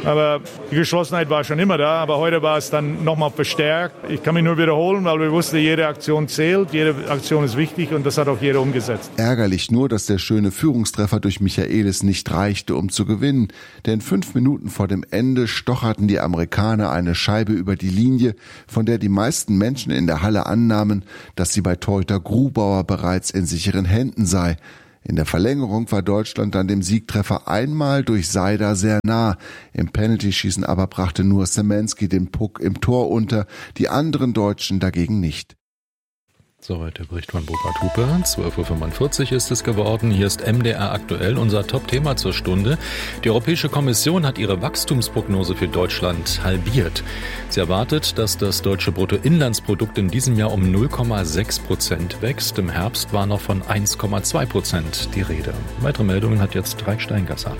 Aber die Geschlossenheit war schon immer da, aber heute war es dann nochmal verstärkt. Ich kann mich nur wiederholen, weil wir wussten, jede Aktion zählt, jede Aktion ist wichtig und das hat auch jeder umgesetzt. Ärgerlich nur, dass der schöne Führungstreffer durch Michaelis nicht reichte, um zu gewinnen. Denn fünf Minuten vor dem Ende stocherten die Amerikaner eine Scheibe über die Linie, von der die meisten Menschen in der Halle annahmen, dass sie bei Torhüter Grubauer bereits in sicheren Händen sei. In der Verlängerung war Deutschland dann dem Siegtreffer einmal durch Seider sehr nah. Im Penaltyschießen aber brachte nur Szymanski den Puck im Tor unter, die anderen Deutschen dagegen nicht. Soweit der Bericht von Burkhard Hupe. zwölf Uhr fünfundvierzig ist es geworden. Hier ist M D R aktuell, unser Top-Thema zur Stunde. Die Europäische Kommission hat ihre Wachstumsprognose für Deutschland halbiert. Sie erwartet, dass das deutsche Bruttoinlandsprodukt in diesem Jahr um null Komma sechs Prozent wächst. Im Herbst war noch von eins Komma zwei Prozent die Rede. Weitere Meldungen hat jetzt Raik Steingasser.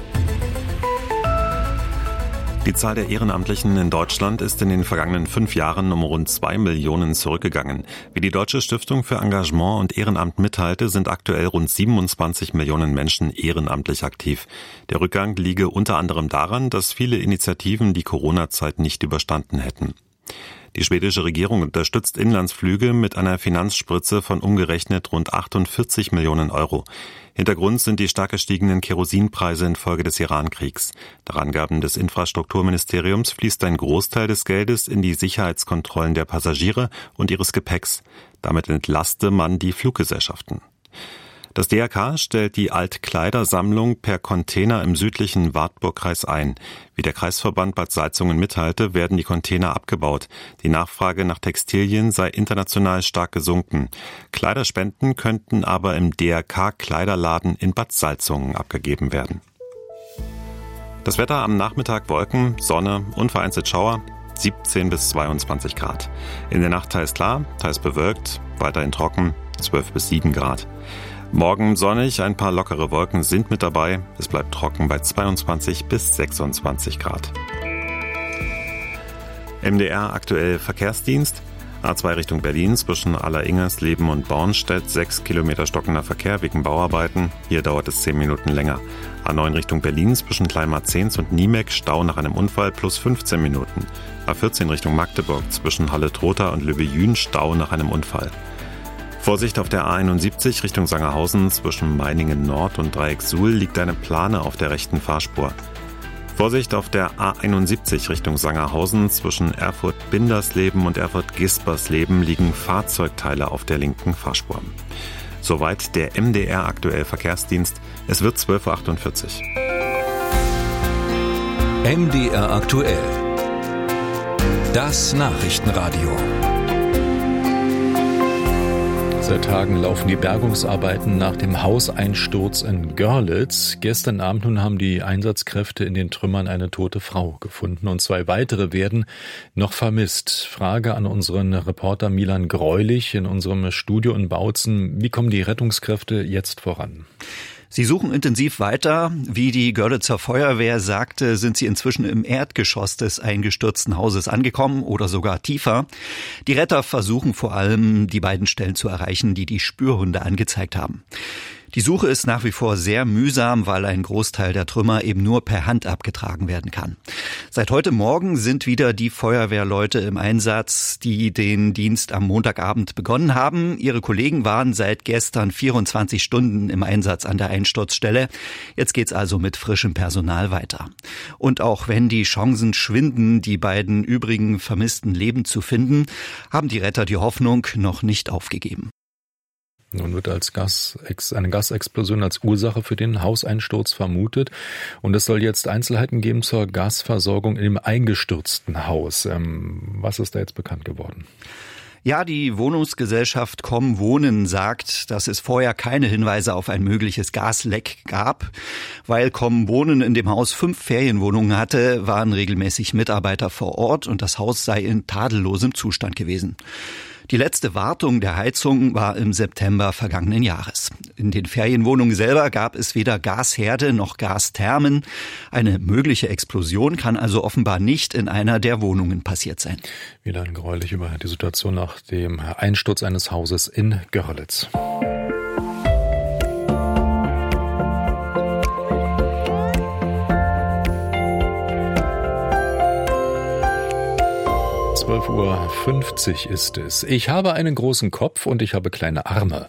Die Zahl der Ehrenamtlichen in Deutschland ist in den vergangenen fünf Jahren um rund zwei Millionen zurückgegangen. Wie die Deutsche Stiftung für Engagement und Ehrenamt mitteilte, sind aktuell rund siebenundzwanzig Millionen Menschen ehrenamtlich aktiv. Der Rückgang liege unter anderem daran, dass viele Initiativen die Corona-Zeit nicht überstanden hätten. Die schwedische Regierung unterstützt Inlandsflüge mit einer Finanzspritze von umgerechnet rund achtundvierzig Millionen Euro. Hintergrund sind die stark gestiegenen Kerosinpreise infolge des Iran-Kriegs. Nach Angaben des Infrastrukturministeriums fließt ein Großteil des Geldes in die Sicherheitskontrollen der Passagiere und ihres Gepäcks. Damit entlaste man die Fluggesellschaften. Das D R K stellt die Altkleidersammlung per Container im südlichen Wartburgkreis ein. Wie der Kreisverband Bad Salzungen mitteilte, werden die Container abgebaut. Die Nachfrage nach Textilien sei international stark gesunken. Kleiderspenden könnten aber im D R K-Kleiderladen in Bad Salzungen abgegeben werden. Das Wetter am Nachmittag Wolken, Sonne und vereinzelt Schauer, siebzehn bis zweiundzwanzig Grad. In der Nacht teils klar, teils bewölkt, weiterhin trocken, zwölf bis sieben Grad. Morgen sonnig, ein paar lockere Wolken sind mit dabei. Es bleibt trocken bei zweiundzwanzig bis sechsundzwanzig Grad. M D R aktuell Verkehrsdienst. A zwei Richtung Berlin zwischen Alleringers, und Bornstedt. sechs Kilometer stockender Verkehr wegen Bauarbeiten. Hier dauert es zehn Minuten länger. A neun Richtung Berlin zwischen Kleinmarzehns und Niemek. Stau nach einem Unfall plus fünfzehn Minuten. A vierzehn Richtung Magdeburg zwischen Halle-Trotha und Lübbe-Jühn. Stau nach einem Unfall. Vorsicht auf der A einundsiebzig Richtung Sangerhausen zwischen Meiningen Nord und Dreieck Suhl liegt eine Plane auf der rechten Fahrspur. Vorsicht auf der A einundsiebzig Richtung Sangerhausen zwischen Erfurt-Bindersleben und Erfurt-Gispersleben liegen Fahrzeugteile auf der linken Fahrspur. Soweit der M D R aktuell Verkehrsdienst. Es wird zwölf Uhr achtundvierzig. M D R aktuell. Das Nachrichtenradio. Seit Tagen laufen die Bergungsarbeiten nach dem Hauseinsturz in Görlitz. Gestern Abend nun haben die Einsatzkräfte in den Trümmern eine tote Frau gefunden und zwei weitere werden noch vermisst. Frage an unseren Reporter Milan Greulich in unserem Studio in Bautzen. Wie kommen die Rettungskräfte jetzt voran? Sie suchen intensiv weiter. Wie die Görlitzer Feuerwehr sagte, sind sie inzwischen im Erdgeschoss des eingestürzten Hauses angekommen oder sogar tiefer. Die Retter versuchen vor allem, die beiden Stellen zu erreichen, die die Spürhunde angezeigt haben. Die Suche ist nach wie vor sehr mühsam, weil ein Großteil der Trümmer eben nur per Hand abgetragen werden kann. Seit heute Morgen sind wieder die Feuerwehrleute im Einsatz, die den Dienst am Montagabend begonnen haben. Ihre Kollegen waren seit gestern vierundzwanzig Stunden im Einsatz an der Einsturzstelle. Jetzt geht's also mit frischem Personal weiter. Und auch wenn die Chancen schwinden, die beiden übrigen vermissten Leben zu finden, haben die Retter die Hoffnung noch nicht aufgegeben. Nun wird als Gas, eine Gasexplosion als Ursache für den Hauseinsturz vermutet. Und es soll jetzt Einzelheiten geben zur Gasversorgung in dem eingestürzten Haus. Ähm, was ist da jetzt bekannt geworden? Ja, die Wohnungsgesellschaft Comwohnen sagt, dass es vorher keine Hinweise auf ein mögliches Gasleck gab. Weil Comwohnen in dem Haus fünf Ferienwohnungen hatte, waren regelmäßig Mitarbeiter vor Ort und das Haus sei in tadellosem Zustand gewesen. Die letzte Wartung der Heizung war im September vergangenen Jahres. In den Ferienwohnungen selber gab es weder Gasherde noch Gasthermen. Eine mögliche Explosion kann also offenbar nicht in einer der Wohnungen passiert sein. Wieder ein Greulich über die Situation nach dem Einsturz eines Hauses in Görlitz. zwölf Uhr fünfzig ist es. Ich habe einen großen Kopf und ich habe kleine Arme.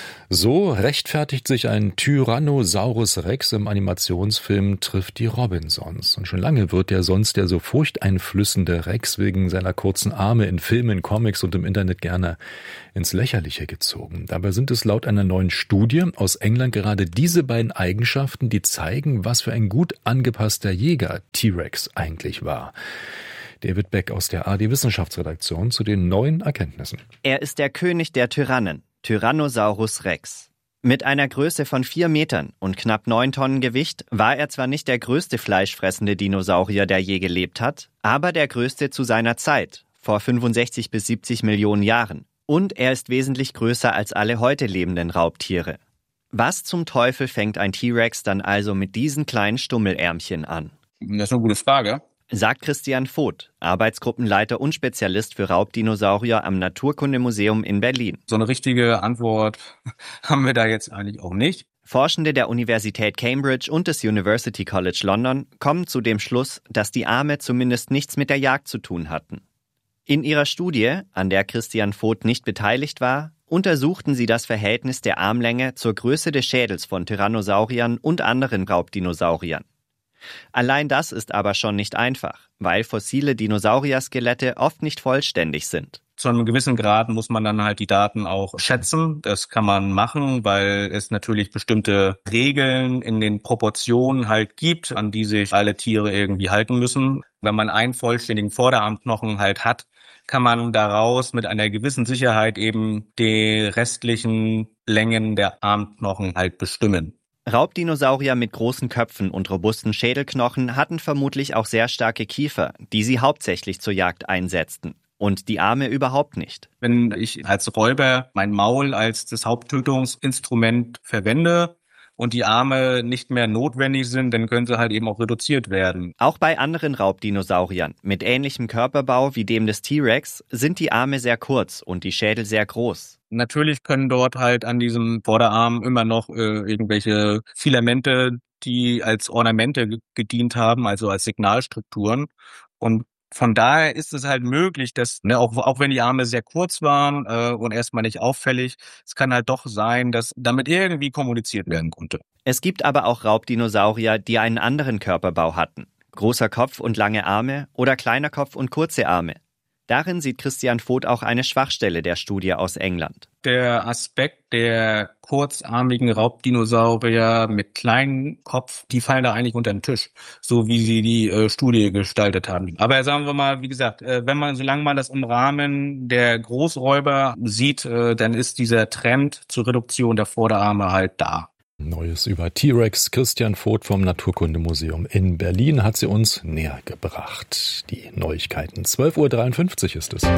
So rechtfertigt sich ein Tyrannosaurus Rex im Animationsfilm Trifft die Robinsons. Und schon lange wird der sonst ja so furchteinflößende Rex wegen seiner kurzen Arme in Filmen, Comics und im Internet gerne ins Lächerliche gezogen. Dabei sind es laut einer neuen Studie aus England gerade diese beiden Eigenschaften, die zeigen, was für ein gut angepasster Jäger T-Rex eigentlich war. David Beck aus der A R D-Wissenschaftsredaktion zu den neuen Erkenntnissen. Er ist der König der Tyrannen, Tyrannosaurus Rex. Mit einer Größe von vier Metern und knapp neun Tonnen Gewicht war er zwar nicht der größte fleischfressende Dinosaurier, der je gelebt hat, aber der größte zu seiner Zeit, vor fünfundsechzig bis siebzig Millionen Jahren. Und er ist wesentlich größer als alle heute lebenden Raubtiere. Was zum Teufel fängt ein T-Rex dann also mit diesen kleinen Stummelärmchen an? Das ist eine gute Frage. Sagt Christian Voth, Arbeitsgruppenleiter und Spezialist für Raubdinosaurier am Naturkundemuseum in Berlin. So eine richtige Antwort haben wir da jetzt eigentlich auch nicht. Forschende der Universität Cambridge und des University College London kommen zu dem Schluss, dass die Arme zumindest nichts mit der Jagd zu tun hatten. In ihrer Studie, an der Christian Voth nicht beteiligt war, untersuchten sie das Verhältnis der Armlänge zur Größe des Schädels von Tyrannosauriern und anderen Raubdinosauriern. Allein das ist aber schon nicht einfach, weil fossile Dinosaurier-Skelette oft nicht vollständig sind. Zu einem gewissen Grad muss man dann halt die Daten auch schätzen. Das kann man machen, weil es natürlich bestimmte Regeln in den Proportionen halt gibt, an die sich alle Tiere irgendwie halten müssen. Wenn man einen vollständigen Vorderarmknochen halt hat, kann man daraus mit einer gewissen Sicherheit eben die restlichen Längen der Armknochen halt bestimmen. Raubdinosaurier mit großen Köpfen und robusten Schädelknochen hatten vermutlich auch sehr starke Kiefer, die sie hauptsächlich zur Jagd einsetzten. Und die Arme überhaupt nicht. Wenn ich als Räuber mein Maul als das Haupttötungsinstrument verwende und die Arme nicht mehr notwendig sind, dann können sie halt eben auch reduziert werden. Auch bei anderen Raubdinosauriern mit ähnlichem Körperbau wie dem des T-Rex sind die Arme sehr kurz und die Schädel sehr groß. Natürlich können dort halt an diesem Vorderarm immer noch äh, irgendwelche Filamente, die als Ornamente ge- gedient haben, also als Signalstrukturen. Und von daher ist es halt möglich, dass, ne, auch, auch wenn die Arme sehr kurz waren äh, und erstmal nicht auffällig, es kann halt doch sein, dass damit irgendwie kommuniziert werden konnte. Es gibt aber auch Raubdinosaurier, die einen anderen Körperbau hatten. Großer Kopf und lange Arme oder kleiner Kopf und kurze Arme. Darin sieht Christian Voth auch eine Schwachstelle der Studie aus England. Der Aspekt der kurzarmigen Raubdinosaurier mit kleinem Kopf, die fallen da eigentlich unter den Tisch, so wie sie die äh, Studie gestaltet haben. Aber sagen wir mal, wie gesagt, äh, wenn man, solange man das im Rahmen der Großräuber sieht, äh, dann ist dieser Trend zur Reduktion der Vorderarme halt da. Neues über T-Rex. Christian Voth vom Naturkundemuseum in Berlin hat sie uns näher gebracht. Die Neuigkeiten. zwölf Uhr dreiundfünfzig ist es.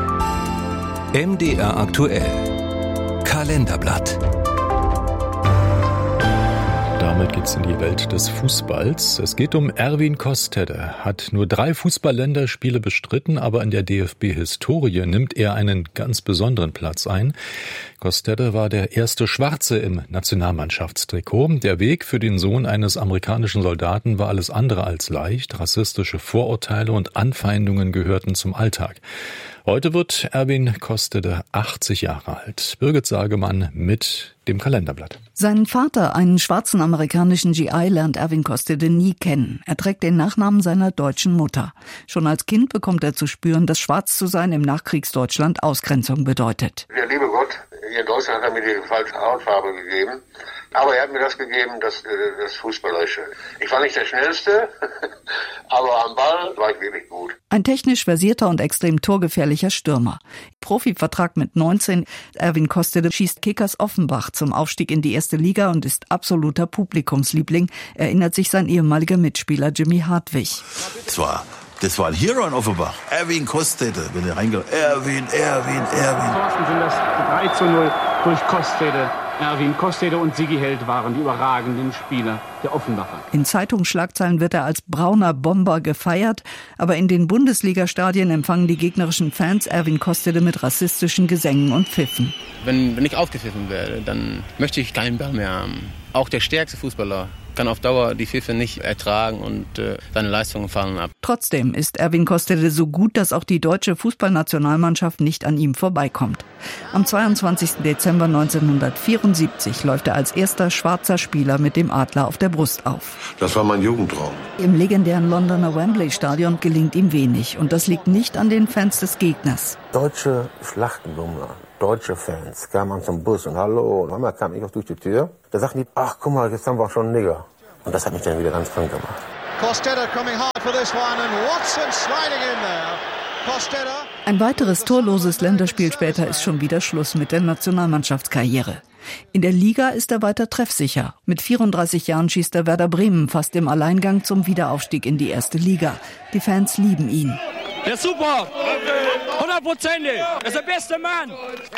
M D R aktuell. Kalenderblatt. Damit geht's in die Welt des Fußballs. Es geht um Erwin Kostede. Hat nur drei Fußball-Länderspiele bestritten, aber in der D F B-Historie nimmt er einen ganz besonderen Platz ein. Kostede war der erste Schwarze im Nationalmannschaftstrikot. Der Weg für den Sohn eines amerikanischen Soldaten war alles andere als leicht. Rassistische Vorurteile und Anfeindungen gehörten zum Alltag. Heute wird Erwin Kostede achtzig Jahre alt. Birgit Sagemann mit dem Kalenderblatt. Seinen Vater, einen schwarzen amerikanischen G I, lernt Erwin Kostede nie kennen. Er trägt den Nachnamen seiner deutschen Mutter. Schon als Kind bekommt er zu spüren, dass schwarz zu sein im Nachkriegsdeutschland Ausgrenzung bedeutet. Der liebe Gott, hier in Deutschland hat er mir die falsche Hautfarbe gegeben. Aber er hat mir das gegeben, das, das Fußballerische. Ich war nicht der Schnellste, aber am Ball war ich wirklich gut. Ein technisch versierter und extrem torgefährlicher Stürmer. Profivertrag mit neunzehn. Erwin Kostede schießt Kickers Offenbach zum Aufstieg in die erste Liga und ist absoluter Publikumsliebling, erinnert sich sein ehemaliger Mitspieler Jimmy Hartwig. Das war, das war ein Hero in Offenbach. Erwin Kostede, wenn er reingeht. Erwin, Erwin, Erwin. Thorsten sind das drei zu null durch Kostede. Erwin Kostede und Sigi Held waren die überragenden Spieler der Offenbacher. In Zeitungsschlagzeilen wird er als brauner Bomber gefeiert, aber in den Bundesliga-Stadien empfangen die gegnerischen Fans Erwin Kostede mit rassistischen Gesängen und Pfiffen. Wenn, wenn ich aufgepfiffen werde, dann möchte ich keinen Ball mehr haben. Auch der stärkste Fußballer kann auf Dauer die Pfiffe nicht ertragen und äh, seine Leistungen fallen ab. Trotzdem ist Erwin Kostede so gut, dass auch die deutsche Fußballnationalmannschaft nicht an ihm vorbeikommt. Am zweiundzwanzigsten Dezember neunzehnhundertvierundsiebzig läuft er als erster schwarzer Spieler mit dem Adler auf der Brust auf. Das war mein Jugendtraum. Im legendären Londoner Wembley-Stadion gelingt ihm wenig. Und das liegt nicht an den Fans des Gegners. Deutsche Schlachtenbummler, deutsche Fans kamen an zum Bus und hallo. Und einmal kam ich auch durch die Tür. Da sagten die, ach guck mal, jetzt haben wir auch schon einen Nigger. Und das hat mich dann wieder ganz krank gemacht. Kostede coming hard for this one and Watson sliding in there. Kostede. Ein weiteres torloses Länderspiel später ist schon wieder Schluss mit der Nationalmannschaftskarriere. In der Liga ist er weiter treffsicher. Mit vierunddreißig Jahren schießt er Werder Bremen fast im Alleingang zum Wiederaufstieg in die erste Liga. Die Fans lieben ihn. Der ist super! hundertprozentig! Er ist der beste Mann!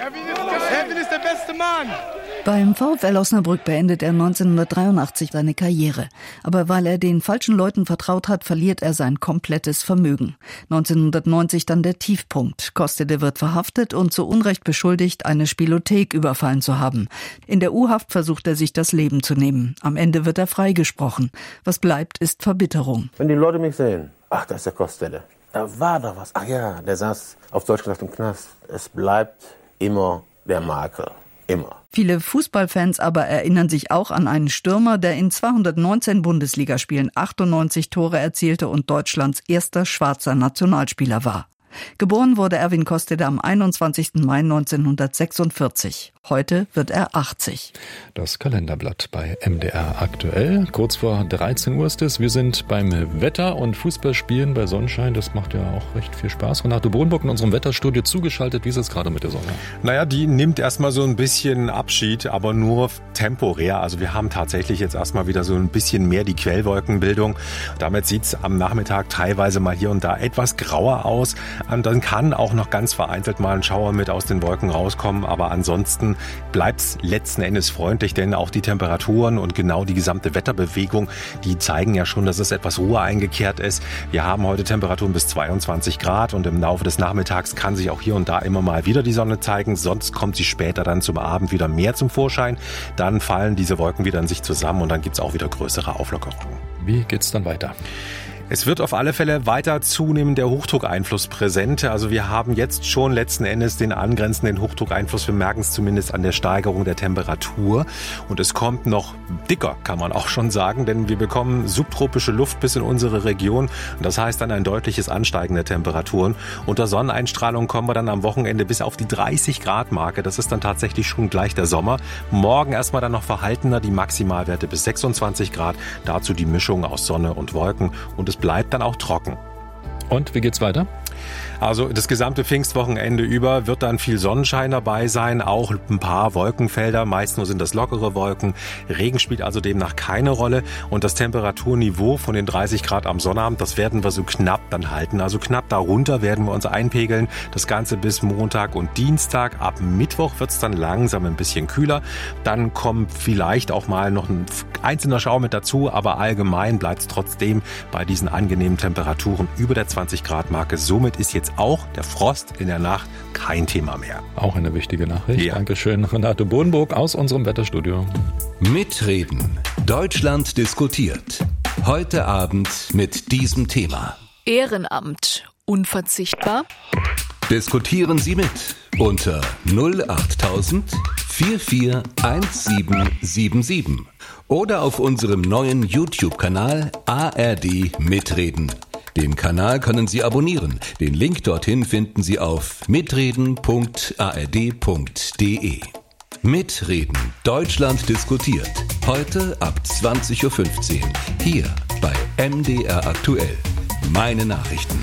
Erwin ist der beste Mann! Beim VfL Osnabrück beendet er neunzehnhundertdreiundachtzig seine Karriere. Aber weil er den falschen Leuten vertraut hat, verliert er sein komplettes Vermögen. neunzehnhundertneunzig dann der Tiefpunkt. Kostede wird verhaftet und zu Unrecht beschuldigt, eine Spielothek überfallen zu haben. In der U-Haft versucht er sich das Leben zu nehmen. Am Ende wird er freigesprochen. Was bleibt, ist Verbitterung. Wenn die Leute mich sehen, ach, das ist der Kostede. Da war doch was. Ach ja, der saß auf Deutsch gesagt im Knast. Es bleibt immer der Makel. Immer. Viele Fußballfans aber erinnern sich auch an einen Stürmer, der in zweihundertneunzehn Bundesligaspielen achtundneunzig Tore erzielte und Deutschlands erster schwarzer Nationalspieler war. Geboren wurde Erwin Kostede am einundzwanzigsten Mai neunzehnhundertsechsundvierzig. Heute wird er achtzig. Das Kalenderblatt bei M D R aktuell. Kurz vor dreizehn Uhr ist es. Wir sind beim Wetter und Fußballspielen bei Sonnenschein. Das macht ja auch recht viel Spaß. Renato Bohnburg in unserem Wetterstudio zugeschaltet. Wie ist es gerade mit der Sonne? Naja, die nimmt erstmal so ein bisschen Abschied, aber nur temporär. Also wir haben tatsächlich jetzt erstmal wieder so ein bisschen mehr die Quellwolkenbildung. Damit sieht es am Nachmittag teilweise mal hier und da etwas grauer aus. Und dann kann auch noch ganz vereinzelt mal ein Schauer mit aus den Wolken rauskommen. Aber ansonsten bleibt es letzten Endes freundlich, denn auch die Temperaturen und genau die gesamte Wetterbewegung, die zeigen ja schon, dass es etwas Ruhe eingekehrt ist. Wir haben heute Temperaturen bis zweiundzwanzig Grad und im Laufe des Nachmittags kann sich auch hier und da immer mal wieder die Sonne zeigen. Sonst kommt sie später dann zum Abend wieder mehr zum Vorschein. Dann fallen diese Wolken wieder in sich zusammen und dann gibt es auch wieder größere Auflockerungen. Wie geht's dann weiter? Es wird auf alle Fälle weiter zunehmend der Hochdruckeinfluss präsent. Also wir haben jetzt schon letzten Endes den angrenzenden Hochdruckeinfluss. Wir merken es zumindest an der Steigerung der Temperatur. Und es kommt noch dicker, kann man auch schon sagen, denn wir bekommen subtropische Luft bis in unsere Region. Und das heißt dann ein deutliches Ansteigen der Temperaturen. Unter Sonneneinstrahlung kommen wir dann am Wochenende bis auf die dreißig Grad Marke. Das ist dann tatsächlich schon gleich der Sommer. Morgen erstmal dann noch verhaltener, die Maximalwerte bis sechsundzwanzig Grad. Dazu die Mischung aus Sonne und Wolken. Und es bleibt dann auch trocken. Und wie geht's weiter? Also das gesamte Pfingstwochenende über wird dann viel Sonnenschein dabei sein, auch ein paar Wolkenfelder, meist nur sind das lockere Wolken. Regen spielt also demnach keine Rolle und das Temperaturniveau von den dreißig Grad am Sonnabend, das werden wir so knapp dann halten. Also knapp darunter werden wir uns einpegeln, das Ganze bis Montag und Dienstag. Ab Mittwoch wird es dann langsam ein bisschen kühler. Dann kommt vielleicht auch mal noch ein einzelner Schauer mit dazu, aber allgemein bleibt es trotzdem bei diesen angenehmen Temperaturen über der zwanzig Grad Marke. Somit ist jetzt auch der Frost in der Nacht kein Thema mehr. Auch eine wichtige Nachricht. Ja. Dankeschön, Renato Bohnburg aus unserem Wetterstudio. Mitreden. Deutschland diskutiert. Heute Abend mit diesem Thema. Ehrenamt. Unverzichtbar? Diskutieren Sie mit unter null achttausend vierundvierzig siebzehnhundertsiebenundsiebzig oder auf unserem neuen YouTube-Kanal A R D Mitreden. Den Kanal können Sie abonnieren. Den Link dorthin finden Sie auf mitreden punkt a r d punkt d e. Mitreden. Deutschland diskutiert. Heute ab zwanzig Uhr fünfzehn. Hier bei M D R aktuell. Meine Nachrichten.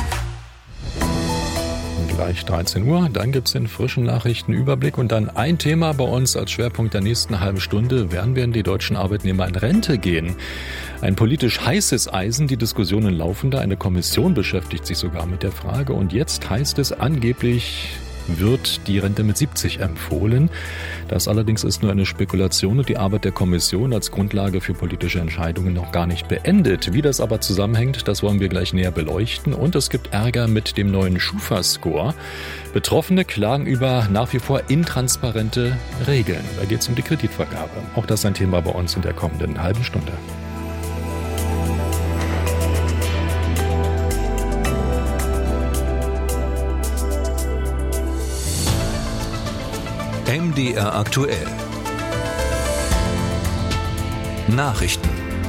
Gleich dreizehn Uhr, dann gibt's den frischen Nachrichtenüberblick und dann ein Thema bei uns als Schwerpunkt der nächsten halben Stunde. Werden werden die deutschen Arbeitnehmer in Rente gehen? Ein politisch heißes Eisen, die Diskussionen laufen da. Eine Kommission beschäftigt sich sogar mit der Frage und jetzt heißt es angeblich, wird die Rente mit siebzig empfohlen. Das allerdings ist nur eine Spekulation und die Arbeit der Kommission als Grundlage für politische Entscheidungen noch gar nicht beendet. Wie das aber zusammenhängt, das wollen wir gleich näher beleuchten. Und es gibt Ärger mit dem neuen Schufa-Score. Betroffene klagen über nach wie vor intransparente Regeln. Da geht es um die Kreditvergabe. Auch das ist ein Thema bei uns in der kommenden halben Stunde. M D R aktuell. Nachrichten.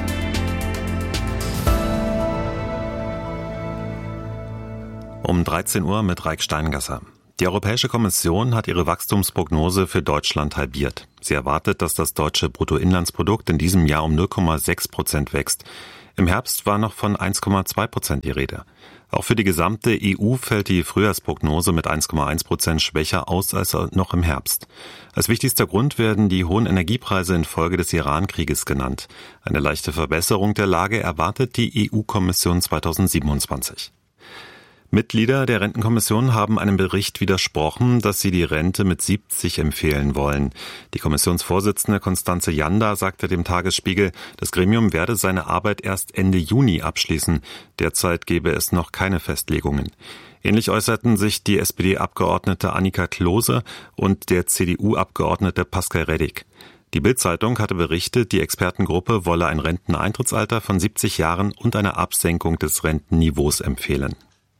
Um dreizehn Uhr mit Raik Steingasser. Die Europäische Kommission hat ihre Wachstumsprognose für Deutschland halbiert. Sie erwartet, dass das deutsche Bruttoinlandsprodukt in diesem Jahr um null Komma sechs Prozent wächst. Im Herbst war noch von eins Komma zwei Prozent die Rede. Auch für die gesamte E U fällt die Frühjahrsprognose mit eins Komma eins Prozent schwächer aus als noch im Herbst. Als wichtigster Grund werden die hohen Energiepreise infolge des Iran-Krieges genannt. Eine leichte Verbesserung der Lage erwartet die E U-Kommission zweitausendsiebenundzwanzig. Mitglieder der Rentenkommission haben einem Bericht widersprochen, dass sie die Rente mit siebzig empfehlen wollen. Die Kommissionsvorsitzende Constanze Janda sagte dem Tagesspiegel, das Gremium werde seine Arbeit erst Ende Juni abschließen. Derzeit gebe es noch keine Festlegungen. Ähnlich äußerten sich die S P D-Abgeordnete Annika Klose und der C D U-Abgeordnete Pascal Reddick. Die Bild-Zeitung hatte berichtet, die Expertengruppe wolle ein Renteneintrittsalter von siebzig Jahren und eine Absenkung des Rentenniveaus empfehlen.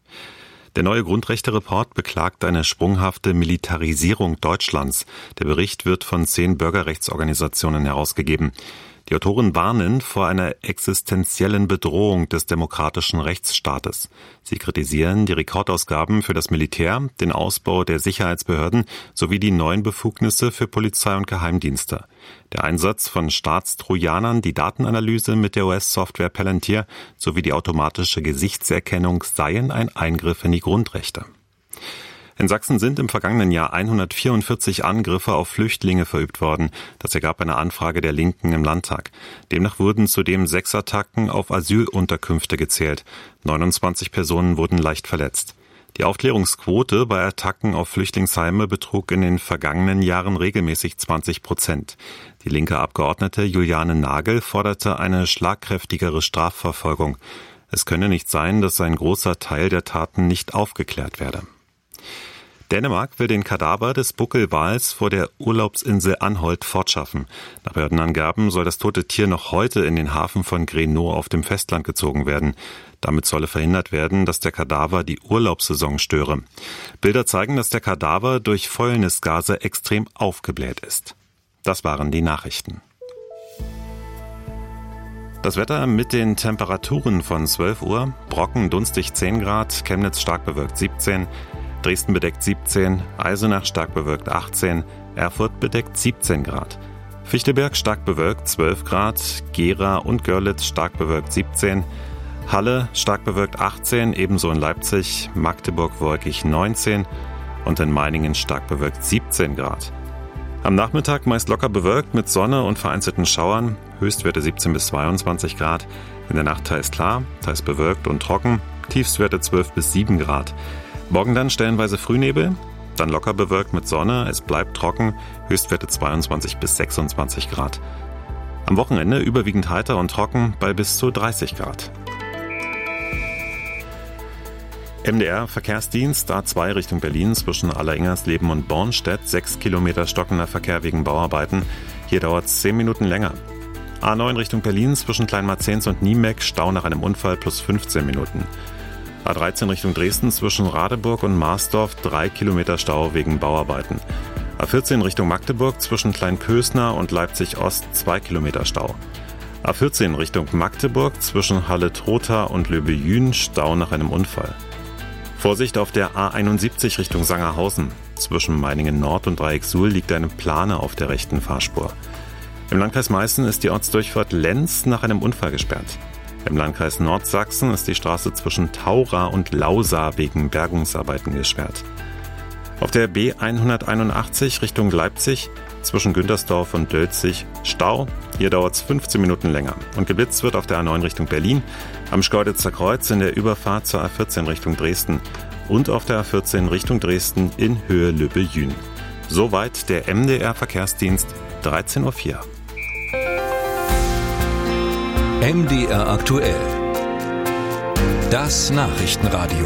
Der neue Grundrechte-Report beklagt eine sprunghafte Militarisierung Deutschlands. Der Bericht wird von zehn Bürgerrechtsorganisationen herausgegeben. Die Autoren warnen vor einer existenziellen Bedrohung des demokratischen Rechtsstaates. Sie kritisieren die Rekordausgaben für das Militär, den Ausbau der Sicherheitsbehörden sowie die neuen Befugnisse für Polizei und Geheimdienste. Der Einsatz von Staatstrojanern, die Datenanalyse mit der U S-Software Palantir sowie die automatische Gesichtserkennung seien ein Eingriff in die Grundrechte. In Sachsen sind im vergangenen Jahr hundertvierundvierzig Angriffe auf Flüchtlinge verübt worden. Das ergab eine Anfrage der Linken im Landtag. Demnach wurden zudem sechs Attacken auf Asylunterkünfte gezählt. neunundzwanzig Personen wurden leicht verletzt. Die Aufklärungsquote bei Attacken auf Flüchtlingsheime betrug in den vergangenen Jahren regelmäßig zwanzig Prozent. Die linke Abgeordnete Juliane Nagel forderte eine schlagkräftigere Strafverfolgung. Es könne nicht sein, dass ein großer Teil der Taten nicht aufgeklärt werde. Dänemark will den Kadaver des Buckelwals vor der Urlaubsinsel Anholt fortschaffen. Nach Behördenangaben soll das tote Tier noch heute in den Hafen von Grenaa auf dem Festland gezogen werden. Damit solle verhindert werden, dass der Kadaver die Urlaubssaison störe. Bilder zeigen, dass der Kadaver durch Fäulnisgase extrem aufgebläht ist. Das waren die Nachrichten. Das Wetter mit den Temperaturen von zwölf Uhr. Brocken dunstig zehn Grad, Chemnitz stark bewölkt siebzehn, Dresden bedeckt siebzehn, Eisenach stark bewölkt achtzehn, Erfurt bedeckt siebzehn Grad. Fichtelberg stark bewölkt zwölf Grad, Gera und Görlitz stark bewölkt siebzehn, Halle stark bewölkt achtzehn, ebenso in Leipzig, Magdeburg wolkig neunzehn und in Meiningen stark bewölkt siebzehn Grad. Am Nachmittag meist locker bewölkt mit Sonne und vereinzelten Schauern, Höchstwerte siebzehn bis zweiundzwanzig Grad. In der Nacht teils klar, teils bewölkt und trocken, Tiefstwerte zwölf bis sieben Grad. Morgen dann stellenweise Frühnebel, dann locker bewölkt mit Sonne, es bleibt trocken, Höchstwerte zweiundzwanzig bis sechsundzwanzig Grad. Am Wochenende überwiegend heiter und trocken bei bis zu dreißig Grad. M D R Verkehrsdienst A zwei Richtung Berlin zwischen Alleringhersleben und Bornstedt, sechs Kilometer stockender Verkehr wegen Bauarbeiten. Hier dauert es zehn Minuten länger. A neun Richtung Berlin zwischen Kleinmarzens und Niemeck, Stau nach einem Unfall plus fünfzehn Minuten. A dreizehn Richtung Dresden zwischen Radeburg und Marsdorf, drei Kilometer Stau wegen Bauarbeiten. A vierzehn Richtung Magdeburg zwischen Kleinpösner und Leipzig Ost, zwei Kilometer Stau. A vierzehn Richtung Magdeburg zwischen Halle-Trotha und Löbejün, Stau nach einem Unfall. Vorsicht auf der A einundsiebzig Richtung Sangerhausen. Zwischen Meiningen Nord und Dreiecksuhl liegt eine Plane auf der rechten Fahrspur. Im Landkreis Meißen ist die Ortsdurchfahrt Lenz nach einem Unfall gesperrt. Im Landkreis Nordsachsen ist die Straße zwischen Taura und Lausa wegen Bergungsarbeiten gesperrt. Auf der B hunderteinundachtzig Richtung Leipzig zwischen Güntersdorf und Dölzig Stau. Hier dauert es fünfzehn Minuten länger. Und geblitzt wird auf der A neun Richtung Berlin, am Schkeuditzer Kreuz in der Überfahrt zur A vierzehn Richtung Dresden und auf der A vierzehn Richtung Dresden in Höhe Lübbe-Jün. Soweit der M D R-Verkehrsdienst, dreizehn Uhr vier. M D R aktuell. Das Nachrichtenradio.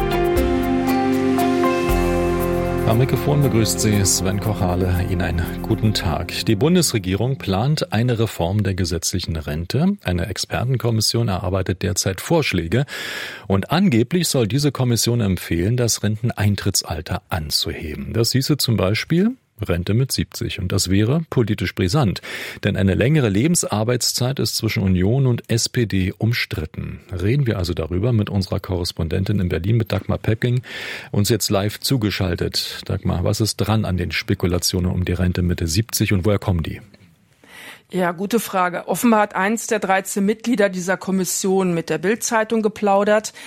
Am Mikrofon begrüßt Sie Sven Kochale. Ihnen einen guten Tag. Die Bundesregierung plant eine Reform der gesetzlichen Rente. Eine Expertenkommission erarbeitet derzeit Vorschläge. Und angeblich soll diese Kommission empfehlen, das Renteneintrittsalter anzuheben. Das hieße zum Beispiel Rente mit siebzig. Und das wäre politisch brisant. Denn eine längere Lebensarbeitszeit ist zwischen Union und S P D umstritten. Reden wir also darüber mit unserer Korrespondentin in Berlin, mit Dagmar Pepking, uns jetzt live zugeschaltet. Dagmar, was ist dran an den Spekulationen um die Rente Mitte siebzig und woher kommen die? Ja, gute Frage. Offenbar hat eins der dreizehn Mitglieder dieser Kommission mit der Bild-Zeitung geplaudert.